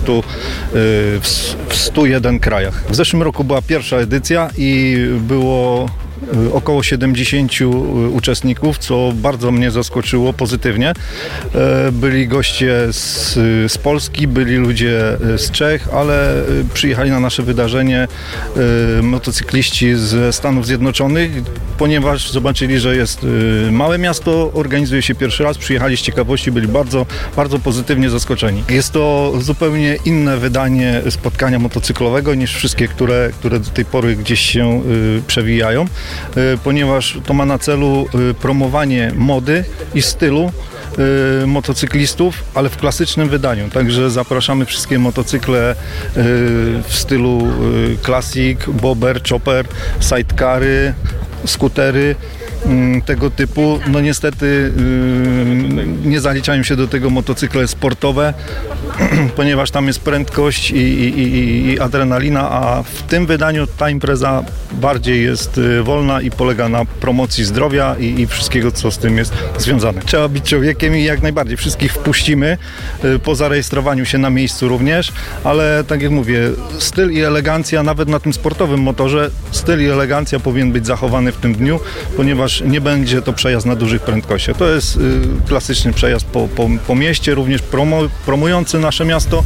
101 krajach. W zeszłym roku była pierwsza edycja i było około 70 uczestników, co bardzo mnie zaskoczyło pozytywnie. Byli goście z Polski, byli ludzie z Czech, ale przyjechali na nasze wydarzenie motocykliści ze Stanów Zjednoczonych, ponieważ zobaczyli, że jest małe miasto, organizuje się pierwszy raz, przyjechali z ciekawości, byli bardzo, bardzo pozytywnie zaskoczeni. Jest to zupełnie inne wydanie spotkania motocyklowego niż wszystkie, które do tej pory gdzieś się przewijają, ponieważ to ma na celu promowanie mody i stylu motocyklistów, ale w klasycznym wydaniu. Także zapraszamy wszystkie motocykle w stylu classic, bobber, chopper, sidecary, skutery tego typu. No niestety nie zaliczają się do tego motocykle sportowe, ponieważ tam jest prędkość i adrenalina, a w tym wydaniu ta impreza bardziej jest wolna i polega na promocji zdrowia i wszystkiego, co z tym jest związane. Trzeba być człowiekiem i jak najbardziej wszystkich wpuścimy po zarejestrowaniu się na miejscu również, ale tak jak mówię, styl i elegancja, nawet na tym sportowym motorze, styl i elegancja powinien być zachowany w tym dniu, ponieważ nie będzie to przejazd na dużych prędkościach. To jest klasyczny przejazd po mieście, również promujący nasze miasto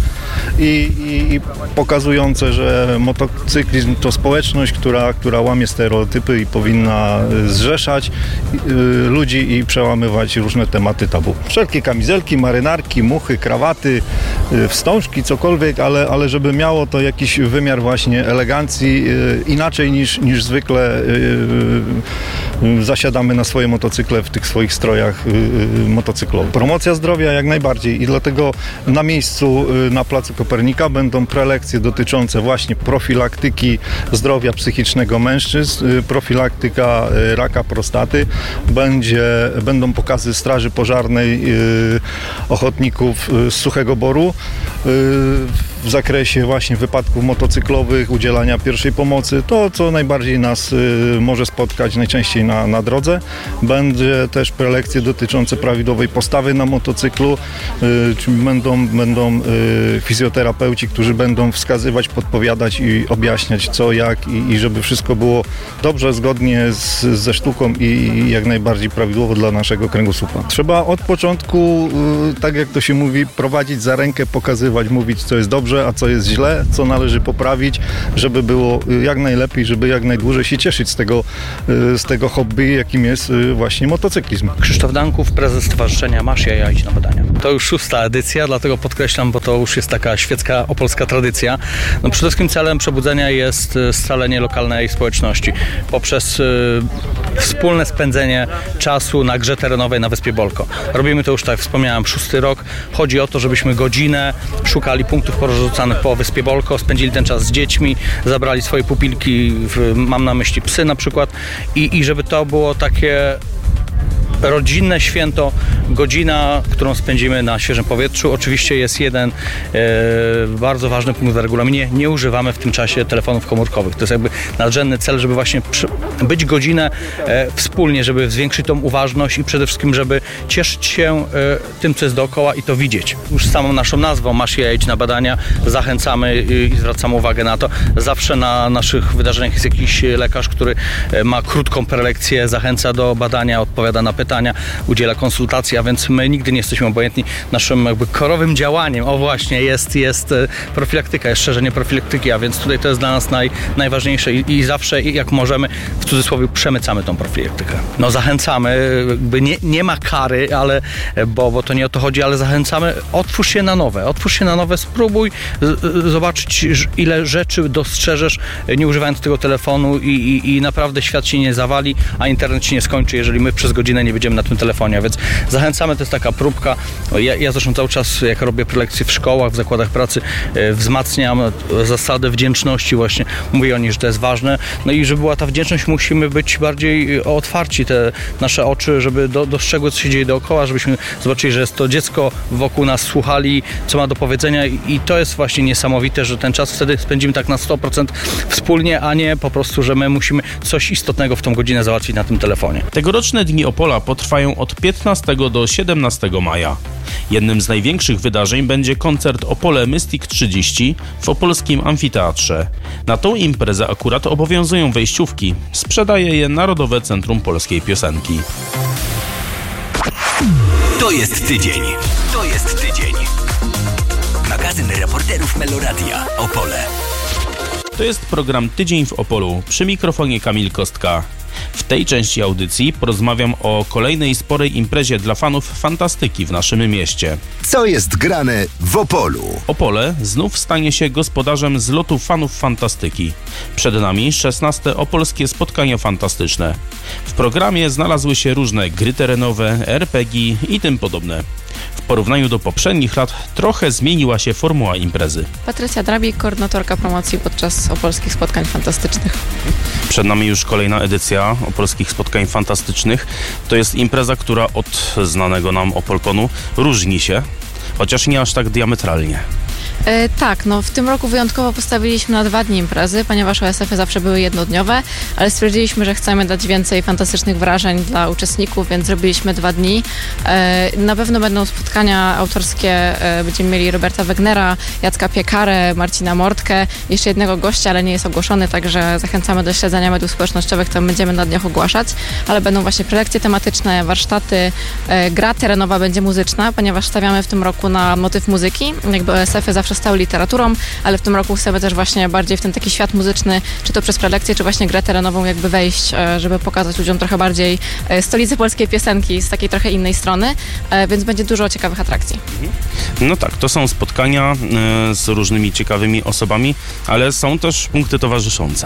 i pokazujące, że motocyklizm to społeczność, która łamie stereotypy i powinna zrzeszać ludzi i przełamywać różne tematy tabu. Wszelkie kamizelki, marynarki, muchy, krawaty, wstążki, cokolwiek, ale żeby miało to jakiś wymiar właśnie elegancji, inaczej niż zwykle zasiadamy na swoje motocykle w tych swoich strojach motocyklowych. Promocja zdrowia jak najbardziej i dlatego na miejscu na placu Kopernika będą prelekcje dotyczące właśnie profilaktyki zdrowia psychicznego mężczyzn, profilaktyka raka prostaty, będą pokazy straży pożarnej ochotników z Suchego Boru. w zakresie właśnie wypadków motocyklowych, udzielania pierwszej pomocy, to co najbardziej nas może spotkać najczęściej na drodze. Będzie też prelekcje dotyczące prawidłowej postawy na motocyklu, czyli będą fizjoterapeuci, którzy będą wskazywać, podpowiadać i objaśniać co, jak i żeby wszystko było dobrze, zgodnie ze sztuką i jak najbardziej prawidłowo dla naszego kręgosłupa. Trzeba od początku, tak jak to się mówi, prowadzić za rękę, pokazywać, mówić co jest dobrze, a co jest źle, co należy poprawić, żeby było jak najlepiej, żeby jak najdłużej się cieszyć z tego hobby, jakim jest właśnie motocyklizm. Krzysztof Danków, prezes Stowarzyszenia Masz Jaja, idź na badania. To już 6. edycja, dlatego podkreślam, bo to już jest taka świecka opolska tradycja. No, przede wszystkim celem przebudzenia jest scalenie lokalnej społeczności poprzez wspólne spędzenie czasu na grze terenowej na Wyspie Bolko. Robimy to już, tak jak wspomniałem, 6. rok. Chodzi o to, żebyśmy godzinę szukali punktów porozrzucanych po Wyspie Bolko, spędzili ten czas z dziećmi, zabrali swoje pupilki, mam na myśli psy na przykład i żeby to było takie rodzinne święto, godzina, którą spędzimy na świeżym powietrzu. Oczywiście jest jeden bardzo ważny punkt w regulaminie. Nie używamy w tym czasie telefonów komórkowych. To jest jakby nadrzędny cel, żeby właśnie być godzinę wspólnie, żeby zwiększyć tą uważność i przede wszystkim, żeby cieszyć się tym, co jest dookoła i to widzieć. Już samą naszą nazwą Masz Jaja, idź na badania. Zachęcamy i zwracamy uwagę na to. Zawsze na naszych wydarzeniach jest jakiś lekarz, który ma krótką prelekcję, zachęca do badania, odpowiada na pytania, udziela konsultacji, a więc my nigdy nie jesteśmy obojętni. Naszym jakby korowym działaniem, jest profilaktyka, jest szerzenie profilaktyki, a więc tutaj to jest dla nas najważniejsze i zawsze jak możemy, w cudzysłowie, przemycamy tą profilaktykę. No zachęcamy, jakby nie ma kary, ale, bo to nie o to chodzi, ale zachęcamy, otwórz się na nowe, spróbuj zobaczyć, ile rzeczy dostrzeżesz, nie używając tego telefonu i naprawdę świat się nie zawali, a internet się nie skończy, jeżeli my przez godzinę nie będziemy na tym telefonie, a więc zachęcamy, to jest taka próbka. Ja zresztą cały czas, jak robię prelekcje w szkołach, w zakładach pracy, wzmacniam zasadę wdzięczności właśnie. Mówię o niej, że to jest ważne. No i żeby była ta wdzięczność, musimy być bardziej otwarci, te nasze oczy, żeby dostrzegły, co się dzieje dookoła, żebyśmy zobaczyli, że jest to dziecko wokół nas, słuchali, co ma do powiedzenia i to jest właśnie niesamowite, że ten czas wtedy spędzimy tak na 100% wspólnie, a nie po prostu, że my musimy coś istotnego w tą godzinę załatwić na tym telefonie. Tegoroczne Dni Opola potrwają od 15 do 17 maja. Jednym z największych wydarzeń będzie koncert Opole Mystic 30 w opolskim amfiteatrze. Na tą imprezę akurat obowiązują wejściówki. Sprzedaje je Narodowe Centrum Polskiej Piosenki. To jest tydzień. Magazyn reporterów Meloradia Opole. To jest program Tydzień w Opolu. Przy mikrofonie Kamil Kostka. W tej części audycji porozmawiam o kolejnej sporej imprezie dla fanów fantastyki w naszym mieście. Co jest grane w Opolu? Opole znów stanie się gospodarzem zlotu fanów fantastyki. Przed nami 16. opolskie spotkania fantastyczne. W programie znalazły się różne gry terenowe, RPG i tym podobne. W porównaniu do poprzednich lat trochę zmieniła się formuła imprezy. Patrycja Drabik, koordynatorka promocji podczas opolskich spotkań fantastycznych. Przed nami już kolejna edycja opolskich spotkań fantastycznych. To jest impreza, która od znanego nam Opolkonu różni się, chociaż nie aż tak diametralnie. Tak, no w tym roku wyjątkowo postawiliśmy na 2 dni imprezy, ponieważ OSF-y zawsze były jednodniowe, ale stwierdziliśmy, że chcemy dać więcej fantastycznych wrażeń dla uczestników, więc zrobiliśmy 2 dni. Na pewno będą spotkania autorskie, będziemy mieli Roberta Wegnera, Jacka Piekarę, Marcina Mortkę, jeszcze jednego gościa, ale nie jest ogłoszony, także zachęcamy do śledzenia mediów społecznościowych, to będziemy na dniach ogłaszać, ale będą właśnie prelekcje tematyczne, warsztaty, gra terenowa będzie muzyczna, ponieważ stawiamy w tym roku na motyw muzyki, jakby OSF-y zawsze stały literaturą, ale w tym roku chcemy też właśnie bardziej w ten taki świat muzyczny, czy to przez prelekcję, czy właśnie grę terenową jakby wejść, żeby pokazać ludziom trochę bardziej stolicę polskiej piosenki z takiej trochę innej strony, więc będzie dużo ciekawych atrakcji. No tak, to są spotkania z różnymi ciekawymi osobami, ale są też punkty towarzyszące.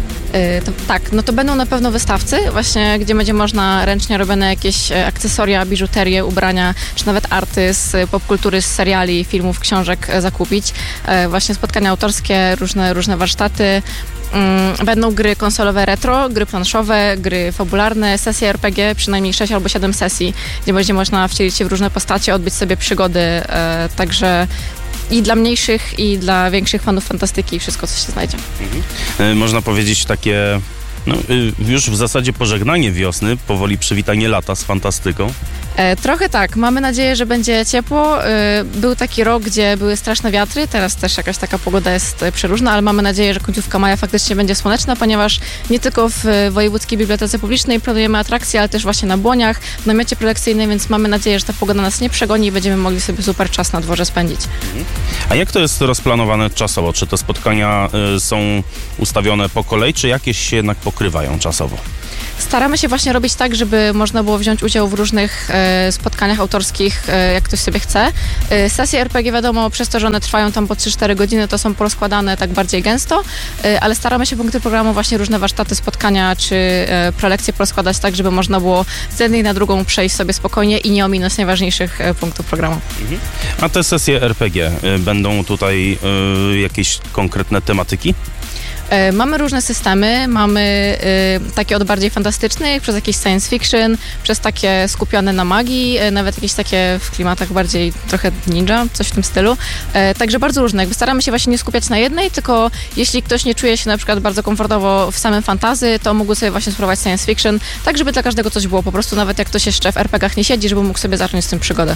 Tak, no to będą na pewno wystawcy, właśnie gdzie będzie można ręcznie robione jakieś akcesoria, biżuterię, ubrania, czy nawet arty z popkultury, z seriali, filmów, książek zakupić. Właśnie spotkania autorskie, różne warsztaty. Będą gry konsolowe retro, gry planszowe, gry fabularne, sesje RPG, przynajmniej 6 albo 7 sesji, gdzie będzie można wcielić się w różne postacie, odbyć sobie przygody, także i dla mniejszych, i dla większych fanów fantastyki, wszystko, co się znajdzie. Można powiedzieć takie, już w zasadzie pożegnanie wiosny, powoli przywitanie lata z fantastyką. Trochę tak. Mamy nadzieję, że będzie ciepło. Był taki rok, gdzie były straszne wiatry. Teraz też jakaś taka pogoda jest przeróżna, ale mamy nadzieję, że końcówka maja faktycznie będzie słoneczna, ponieważ nie tylko w Wojewódzkiej Bibliotece Publicznej planujemy atrakcje, ale też właśnie na Błoniach, w namiocie prelekcyjnym, więc mamy nadzieję, że ta pogoda nas nie przegoni i będziemy mogli sobie super czas na dworze spędzić. A jak to jest rozplanowane czasowo? Czy te spotkania są ustawione po kolei, czy jakieś się jednak pokrywają czasowo? Staramy się właśnie robić tak, żeby można było wziąć udział w różnych spotkaniach autorskich, jak ktoś sobie chce. Sesje RPG, wiadomo, przez to, że one trwają tam po 3-4 godziny, to są porozkładane tak bardziej gęsto, ale staramy się punkty programu właśnie różne warsztaty, spotkania czy prelekcje porozkładać tak, żeby można było z jednej na drugą przejść sobie spokojnie i nie ominąć najważniejszych punktów programu. A te sesje RPG, będą tutaj jakieś konkretne tematyki? Mamy różne systemy, mamy takie od bardziej fantastycznych, przez jakieś science fiction, przez takie skupione na magii, nawet jakieś takie w klimatach bardziej trochę ninja, coś w tym stylu. Także bardzo różne. Jakby staramy się właśnie nie skupiać na jednej, tylko jeśli ktoś nie czuje się na przykład bardzo komfortowo w samym fantasy, to mógł sobie właśnie spróbować science fiction, tak żeby dla każdego coś było. Po prostu nawet jak ktoś jeszcze w RPG-ach nie siedzi, żeby mógł sobie zacząć z tym przygodę.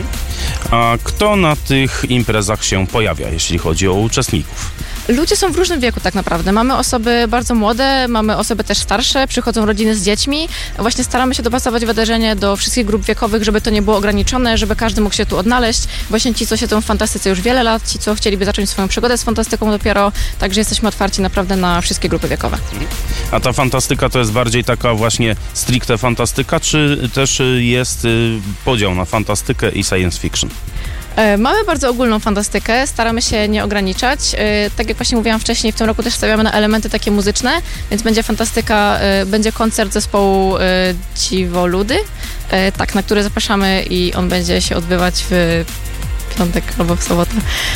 A kto na tych imprezach się pojawia, jeśli chodzi o uczestników? Ludzie są w różnym wieku tak naprawdę. Mamy osoby bardzo młode, mamy osoby też starsze, przychodzą rodziny z dziećmi. Właśnie staramy się dopasować wydarzenie do wszystkich grup wiekowych, żeby to nie było ograniczone, żeby każdy mógł się tu odnaleźć. Właśnie ci, co siedzą w fantastyce już wiele lat, ci, co chcieliby zacząć swoją przygodę z fantastyką dopiero, także jesteśmy otwarci naprawdę na wszystkie grupy wiekowe. A ta fantastyka to jest bardziej taka właśnie stricte fantastyka, czy też jest podział na fantastykę i science fiction? Mamy bardzo ogólną fantastykę, staramy się nie ograniczać. Tak jak właśnie mówiłam wcześniej, w tym roku też stawiamy na elementy takie muzyczne, więc będzie fantastyka, będzie koncert zespołu Dziwoludy, tak, na który zapraszamy i on będzie się odbywać w piątek albo w sobotę.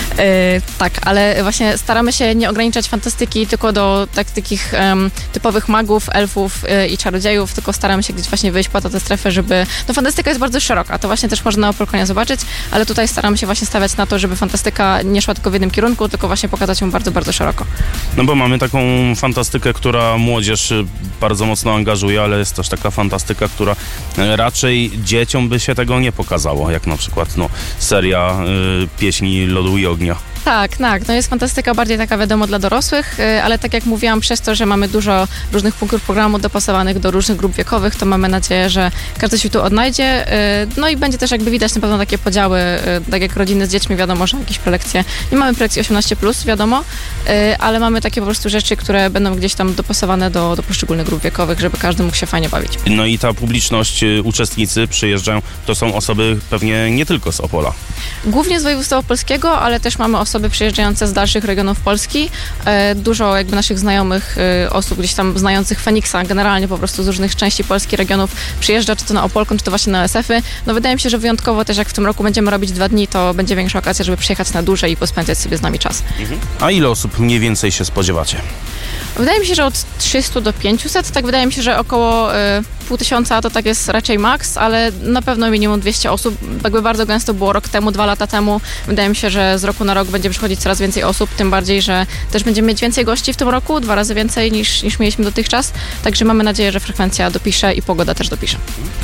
Tak, ale właśnie staramy się nie ograniczać fantastyki tylko do takich typowych magów, elfów i czarodziejów, tylko staramy się gdzieś właśnie wyjść poza tę strefę, żeby... No fantastyka jest bardzo szeroka, to właśnie też można na Opolkonia zobaczyć, ale tutaj staramy się właśnie stawiać na to, żeby fantastyka nie szła tylko w jednym kierunku, tylko właśnie pokazać ją bardzo, bardzo szeroko. No bo mamy taką fantastykę, która młodzież bardzo mocno angażuje, ale jest też taka fantastyka, która raczej dzieciom by się tego nie pokazało, jak na przykład seria Pieśni Lodu i Ognia. Tak, no jest fantastyka bardziej taka wiadomo dla dorosłych, ale tak jak mówiłam, przez to, że mamy dużo różnych punktów programu dopasowanych do różnych grup wiekowych, to mamy nadzieję, że każdy się tu odnajdzie. No i będzie też jakby widać na pewno takie podziały, tak jak rodziny z dziećmi, wiadomo, że jakieś prelekcje. Nie mamy prelekcji 18+, wiadomo, ale mamy takie po prostu rzeczy, które będą gdzieś tam dopasowane do poszczególnych grup wiekowych, żeby każdy mógł się fajnie bawić. No i ta publiczność, uczestnicy przyjeżdżają, to są osoby pewnie nie tylko z Opola. Głównie z województwa opolskiego, ale też mamy osoby przyjeżdżające z dalszych regionów Polski. Dużo jakby naszych znajomych osób gdzieś tam znających Feniksa, generalnie po prostu z różnych części Polski, regionów przyjeżdża, czy to na Opolkon, czy to właśnie na SF-y. No wydaje mi się, że wyjątkowo też jak w tym roku będziemy robić 2 dni, to będzie większa okazja, żeby przyjechać na dłużej i pospędzać sobie z nami czas. A ile osób mniej więcej się spodziewacie? Wydaje mi się, że od 300 do 500, tak wydaje mi się, że około 500 to tak jest raczej maks, ale na pewno minimum 200 osób. Jakby bardzo gęsto było rok temu, 2 lata temu. Wydaje mi się, że z roku na rok będzie przychodzić coraz więcej osób, tym bardziej, że też będziemy mieć więcej gości w tym roku, 2 razy więcej niż mieliśmy dotychczas. Także mamy nadzieję, że frekwencja dopisze i pogoda też dopisze.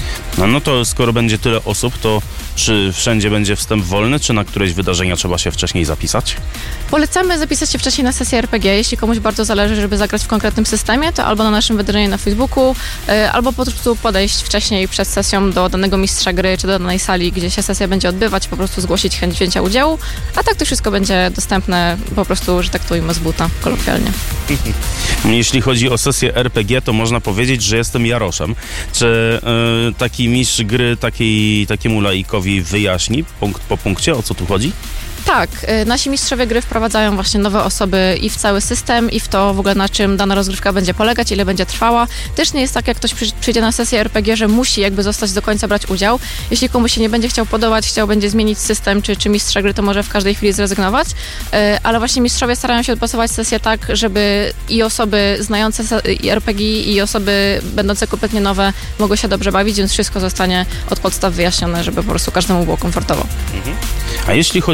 No to skoro będzie tyle osób, to czy wszędzie będzie wstęp wolny, czy na któreś wydarzenia trzeba się wcześniej zapisać? Polecamy zapisać się wcześniej na sesję RPG. Jeśli komuś bardzo zależy, żeby zagrać w konkretnym systemie, to albo na naszym wydarzeniu na Facebooku, albo po prostu podejść wcześniej przed sesją do danego mistrza gry, czy do danej sali, gdzie się sesja będzie odbywać, po prostu zgłosić chęć wzięcia udziału, a tak to wszystko będzie dostępne po prostu, że tak to ujmę, z buta, kolokwialnie. Jeśli chodzi o sesję RPG, to można powiedzieć, że jestem Jaroszem. Czy taki mistrz gry takiemu laikowi wyjaśni punkt po punkcie, o co tu chodzi? Tak, nasi mistrzowie gry wprowadzają właśnie nowe osoby i w cały system, i w to w ogóle na czym dana rozgrywka będzie polegać, ile będzie trwała. Też nie jest tak, jak ktoś przyjdzie na sesję RPG, że musi jakby zostać do końca brać udział. Jeśli komuś się nie będzie chciał podobać, będzie zmienić system czy mistrza gry, to może w każdej chwili zrezygnować. Ale właśnie mistrzowie starają się odpasować sesję tak, żeby i osoby znające RPG, i osoby będące kompletnie nowe mogły się dobrze bawić, więc wszystko zostanie od podstaw wyjaśnione, żeby po prostu każdemu było komfortowo. A jeśli chodzi o te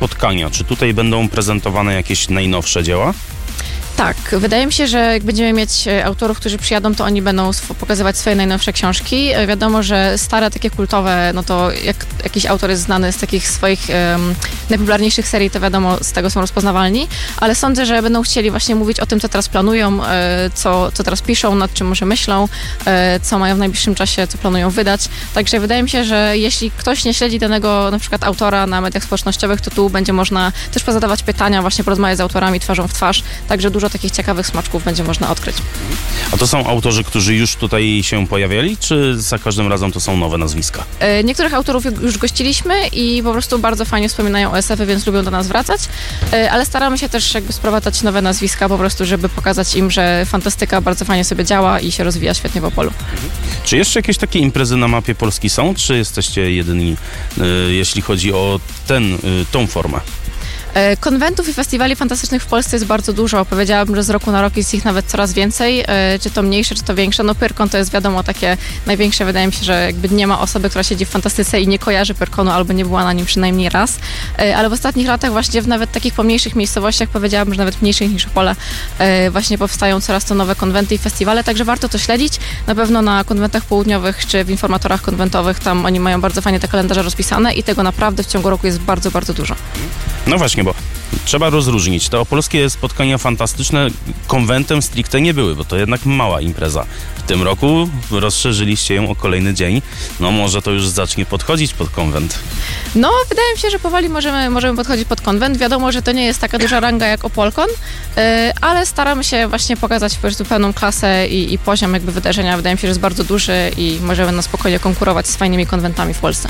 spotkania? Czy tutaj będą prezentowane jakieś najnowsze dzieła? Tak, wydaje mi się, że jak będziemy mieć autorów, którzy przyjadą, to oni będą pokazywać swoje najnowsze książki. Wiadomo, że stare, takie kultowe, no to jak jakiś autor jest znany z takich swoich najpopularniejszych serii, to z tego są rozpoznawalni, ale sądzę, że będą chcieli właśnie mówić o tym, co teraz planują, co teraz piszą, nad czym może myślą, co mają w najbliższym czasie, co planują wydać. Także wydaje mi się, że jeśli ktoś nie śledzi danego na przykład autora na mediach społecznościowych, to tu będzie można też pozadawać pytania, właśnie porozmawiać z autorami twarzą w twarz, także dużo takich ciekawych smaczków będzie można odkryć. A to są autorzy, którzy już tutaj się pojawiali, czy za każdym razem to są nowe nazwiska? Niektórych autorów już gościliśmy i po prostu bardzo fajnie wspominają o SF-ie, więc lubią do nas wracać, ale staramy się też sprowadzać nowe nazwiska po prostu, żeby pokazać im, że fantastyka bardzo fajnie sobie działa i się rozwija świetnie w Opolu. Czy jeszcze jakieś takie imprezy na mapie Polski są, czy jesteście jedyni, jeśli chodzi o tą formę? Konwentów i festiwali fantastycznych w Polsce jest bardzo dużo. Powiedziałabym, że z roku na rok jest ich nawet coraz więcej, czy to mniejsze, czy to większe. No Pyrkon to jest wiadomo takie największe. Wydaje mi się, że jakby nie ma osoby, która siedzi w fantastyce i nie kojarzy Pyrkonu albo nie była na nim przynajmniej raz. Ale w ostatnich latach właśnie w nawet takich pomniejszych miejscowościach, powiedziałabym, że nawet mniejszych niż Opole, właśnie powstają coraz to nowe konwenty i festiwale, także warto to śledzić. Na pewno na konwentach południowych czy w informatorach konwentowych, tam oni mają bardzo fajnie te kalendarze rozpisane i tego naprawdę w ciągu roku jest bardzo, bardzo dużo. No właśnie, bo trzeba rozróżnić. Te opolskie spotkania fantastyczne konwentem stricte nie były, bo to jednak mała impreza. W tym roku rozszerzyliście ją o kolejny dzień. No może to już zacznie podchodzić pod konwent. No, wydaje mi się, że powoli możemy podchodzić pod konwent. Wiadomo, że to nie jest taka duża ranga jak Opolkon, ale staramy się właśnie pokazać po prostu pełną klasę i poziom jakby wydarzenia. Wydaje mi się, że jest bardzo duży i możemy na spokojnie konkurować z fajnymi konwentami w Polsce.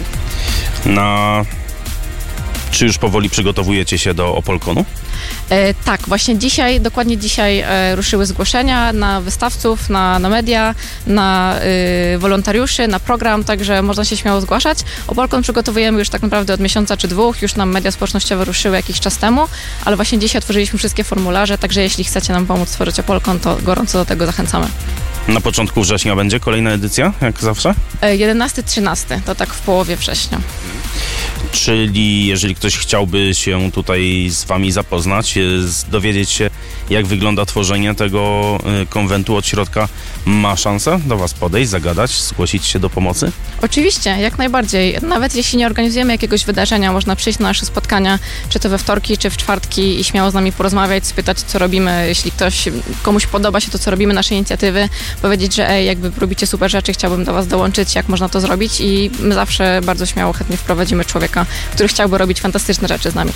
Czy już powoli przygotowujecie się do Opolkonu? Tak, właśnie dokładnie dzisiaj ruszyły zgłoszenia na wystawców, na media, na wolontariuszy, na program, także można się śmiało zgłaszać. Opolkon przygotowujemy już tak naprawdę od miesiąca czy dwóch, już nam media społecznościowe ruszyły jakiś czas temu, ale właśnie dzisiaj otworzyliśmy wszystkie formularze, także jeśli chcecie nam pomóc stworzyć Opolkon, to gorąco do tego zachęcamy. Na początku września będzie kolejna edycja, jak zawsze? 11-13, to tak w połowie września. Czyli jeżeli ktoś chciałby się tutaj z wami zapoznać, dowiedzieć się, jak wygląda tworzenie tego konwentu od środka, ma szansę do was podejść, zagadać, zgłosić się do pomocy? Oczywiście, jak najbardziej. Nawet jeśli nie organizujemy jakiegoś wydarzenia, można przyjść na nasze spotkania, czy to we wtorki, czy w czwartki i śmiało z nami porozmawiać, spytać, co robimy. Jeśli komuś podoba się to, co robimy, nasze inicjatywy, powiedzieć, że jakby robicie super rzeczy, chciałbym do was dołączyć, jak można to zrobić i my zawsze bardzo śmiało, chętnie wprowadzimy człowieka, który chciałby robić fantastyczne rzeczy z nami.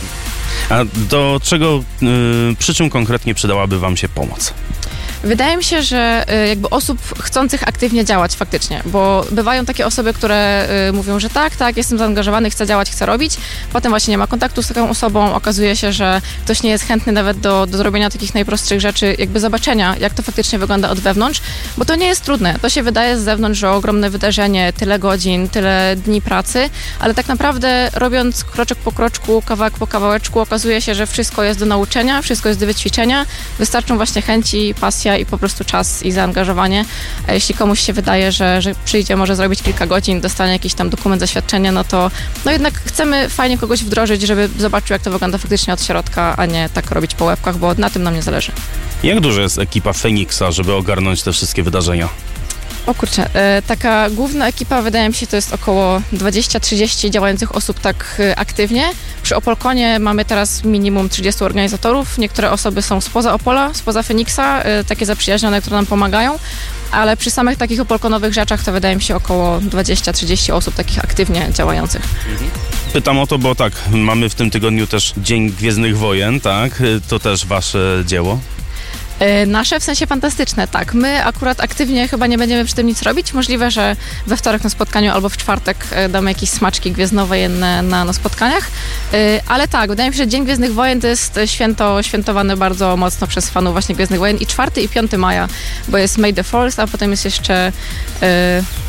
A do czego, przy czym konkretnie przydałaby wam się pomoc? Wydaje mi się, że jakby osób chcących aktywnie działać faktycznie, bo bywają takie osoby, które mówią, że tak, jestem zaangażowany, chcę działać, chcę robić, potem właśnie nie ma kontaktu z taką osobą, okazuje się, że ktoś nie jest chętny nawet do zrobienia takich najprostszych rzeczy, jakby zobaczenia, jak to faktycznie wygląda od wewnątrz, bo to nie jest trudne. To się wydaje z zewnątrz, że ogromne wydarzenie, tyle godzin, tyle dni pracy, ale tak naprawdę robiąc kroczek po kroczku, kawałek po kawałeczku, okazuje się, że wszystko jest do nauczenia, wszystko jest do wyćwiczenia, wystarczą właśnie chęci, pasja i po prostu czas i zaangażowanie. A jeśli komuś się wydaje, że przyjdzie, może zrobić kilka godzin, dostanie jakiś tam dokument, zaświadczenie, no to jednak chcemy fajnie kogoś wdrożyć, żeby zobaczył, jak to wygląda faktycznie od środka, a nie tak robić po łebkach, bo na tym nam nie zależy. Jak duża jest ekipa Feniksa, żeby ogarnąć te wszystkie wydarzenia? O kurczę, taka główna ekipa, wydaje mi się, to jest około 20-30 działających osób tak aktywnie. Przy Opolkonie mamy teraz minimum 30 organizatorów. Niektóre osoby są spoza Opola, spoza Feniksa, takie zaprzyjaźnione, które nam pomagają, ale przy samych takich opolkonowych rzeczach to wydaje mi się około 20-30 osób takich aktywnie działających. Pytam o to, bo tak, mamy w tym tygodniu też Dzień Gwiezdnych Wojen, tak? To też wasze dzieło? Nasze, w sensie fantastyczne, tak. My akurat aktywnie chyba nie będziemy przy tym nic robić. Możliwe, że we wtorek na spotkaniu albo w czwartek damy jakieś smaczki gwiezdnowojenne na spotkaniach. Ale tak, wydaje mi się, że Dzień Gwiezdnych Wojen to jest świętowane bardzo mocno przez fanów właśnie Gwiezdnych Wojen i 4 i 5 maja, bo jest May the Fourth, a potem jest jeszcze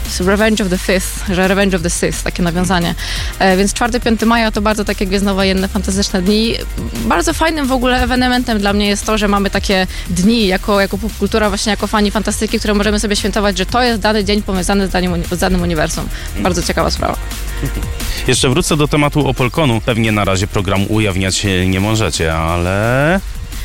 Revenge of the Fifth, że Revenge of the Sith, takie nawiązanie. Więc 4-5 maja to bardzo takie gwiezdnowojenne, fantastyczne dni. Bardzo fajnym w ogóle ewenementem dla mnie jest to, że mamy takie dni jako popkultura, właśnie jako fani fantastyki, które możemy sobie świętować, że to jest dany dzień powiązany z danym uniwersum. Bardzo ciekawa sprawa. Jeszcze wrócę do tematu Opolkonu. Pewnie na razie programu ujawniać nie możecie, ale...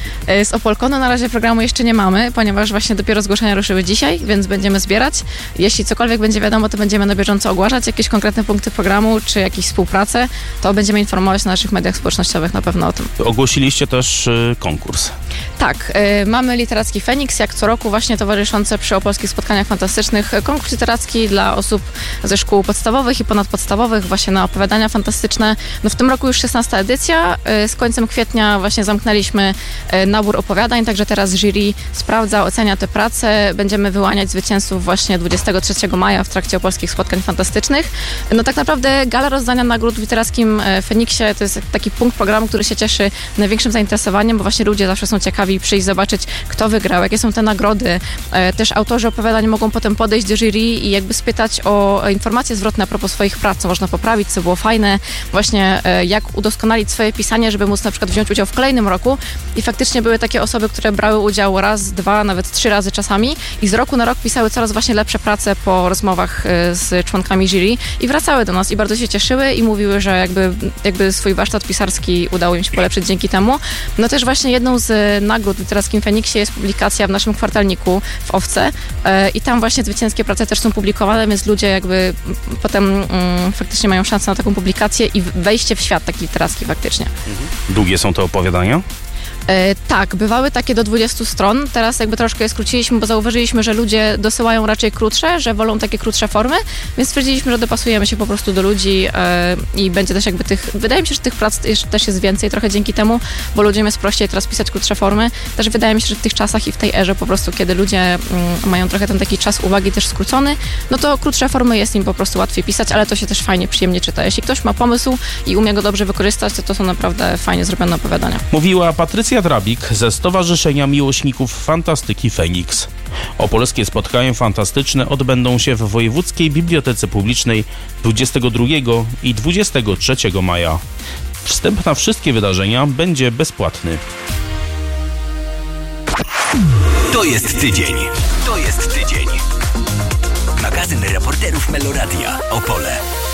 Z Opolkonu na razie programu jeszcze nie mamy, ponieważ właśnie dopiero zgłoszenia ruszyły dzisiaj, więc będziemy zbierać. Jeśli cokolwiek będzie wiadomo, to będziemy na bieżąco ogłaszać jakieś konkretne punkty programu, czy jakieś współpracę, to będziemy informować na naszych mediach społecznościowych na pewno o tym. Ogłosiliście też konkurs. Tak, mamy Literacki Feniks, jak co roku właśnie towarzyszący przy Opolskich Spotkaniach Fantastycznych konkurs literacki dla osób ze szkół podstawowych i ponadpodstawowych właśnie na opowiadania fantastyczne. No w tym roku już 16. edycja, z końcem kwietnia właśnie zamknęliśmy nabór opowiadań, także teraz jury sprawdza, ocenia te prace. Będziemy wyłaniać zwycięzców właśnie 23 maja w trakcie Opolskich Spotkań Fantastycznych. No tak naprawdę gala rozdania nagród w Literackim Feniksie to jest taki punkt programu, który się cieszy największym zainteresowaniem, bo właśnie ludzie zawsze są ciekawi przyjść zobaczyć, kto wygrał, jakie są te nagrody. Też autorzy opowiadań mogą potem podejść do jury i jakby spytać o informacje zwrotne a propos swoich prac, co można poprawić, co było fajne, właśnie jak udoskonalić swoje pisanie, żeby móc na przykład wziąć udział w kolejnym roku. I faktycznie były takie osoby, które brały udział raz, 2, nawet 3 razy czasami i z roku na rok pisały coraz właśnie lepsze prace po rozmowach z członkami jury i wracały do nas i bardzo się cieszyły i mówiły, że jakby swój warsztat pisarski udało im się polepszyć dzięki temu. No też właśnie jedną z nagród w Literackim Feniksie jest publikacja w naszym kwartalniku w Owce i tam właśnie zwycięskie prace też są publikowane, więc ludzie jakby potem faktycznie mają szansę na taką publikację i wejście w świat taki literacki faktycznie. Długie są te opowiadania? Tak, bywały takie do 20 stron. Teraz jakby troszkę je skróciliśmy, bo zauważyliśmy, że ludzie dosyłają raczej krótsze, że wolą takie krótsze formy, więc stwierdziliśmy, że dopasujemy się po prostu do ludzi i będzie też jakby wydaje mi się, że tych prac też jest więcej trochę dzięki temu, bo ludziom jest prościej teraz pisać krótsze formy. Też wydaje mi się, że w tych czasach i w tej erze po prostu, kiedy ludzie mają trochę ten taki czas uwagi też skrócony, no to krótsze formy jest im po prostu łatwiej pisać, ale to się też fajnie, przyjemnie czyta. Jeśli ktoś ma pomysł i umie go dobrze wykorzystać, to są naprawdę fajnie zrobione opowiadania. Mówiła Patrycja Drabik ze Stowarzyszenia Miłośników Fantastyki Feniks. Opolskie Spotkania Fantastyczne odbędą się w Wojewódzkiej Bibliotece Publicznej 22 i 23 maja. Wstęp na wszystkie wydarzenia będzie bezpłatny. To jest tydzień. To jest tydzień. Magazyn reporterów Meloradia Opole.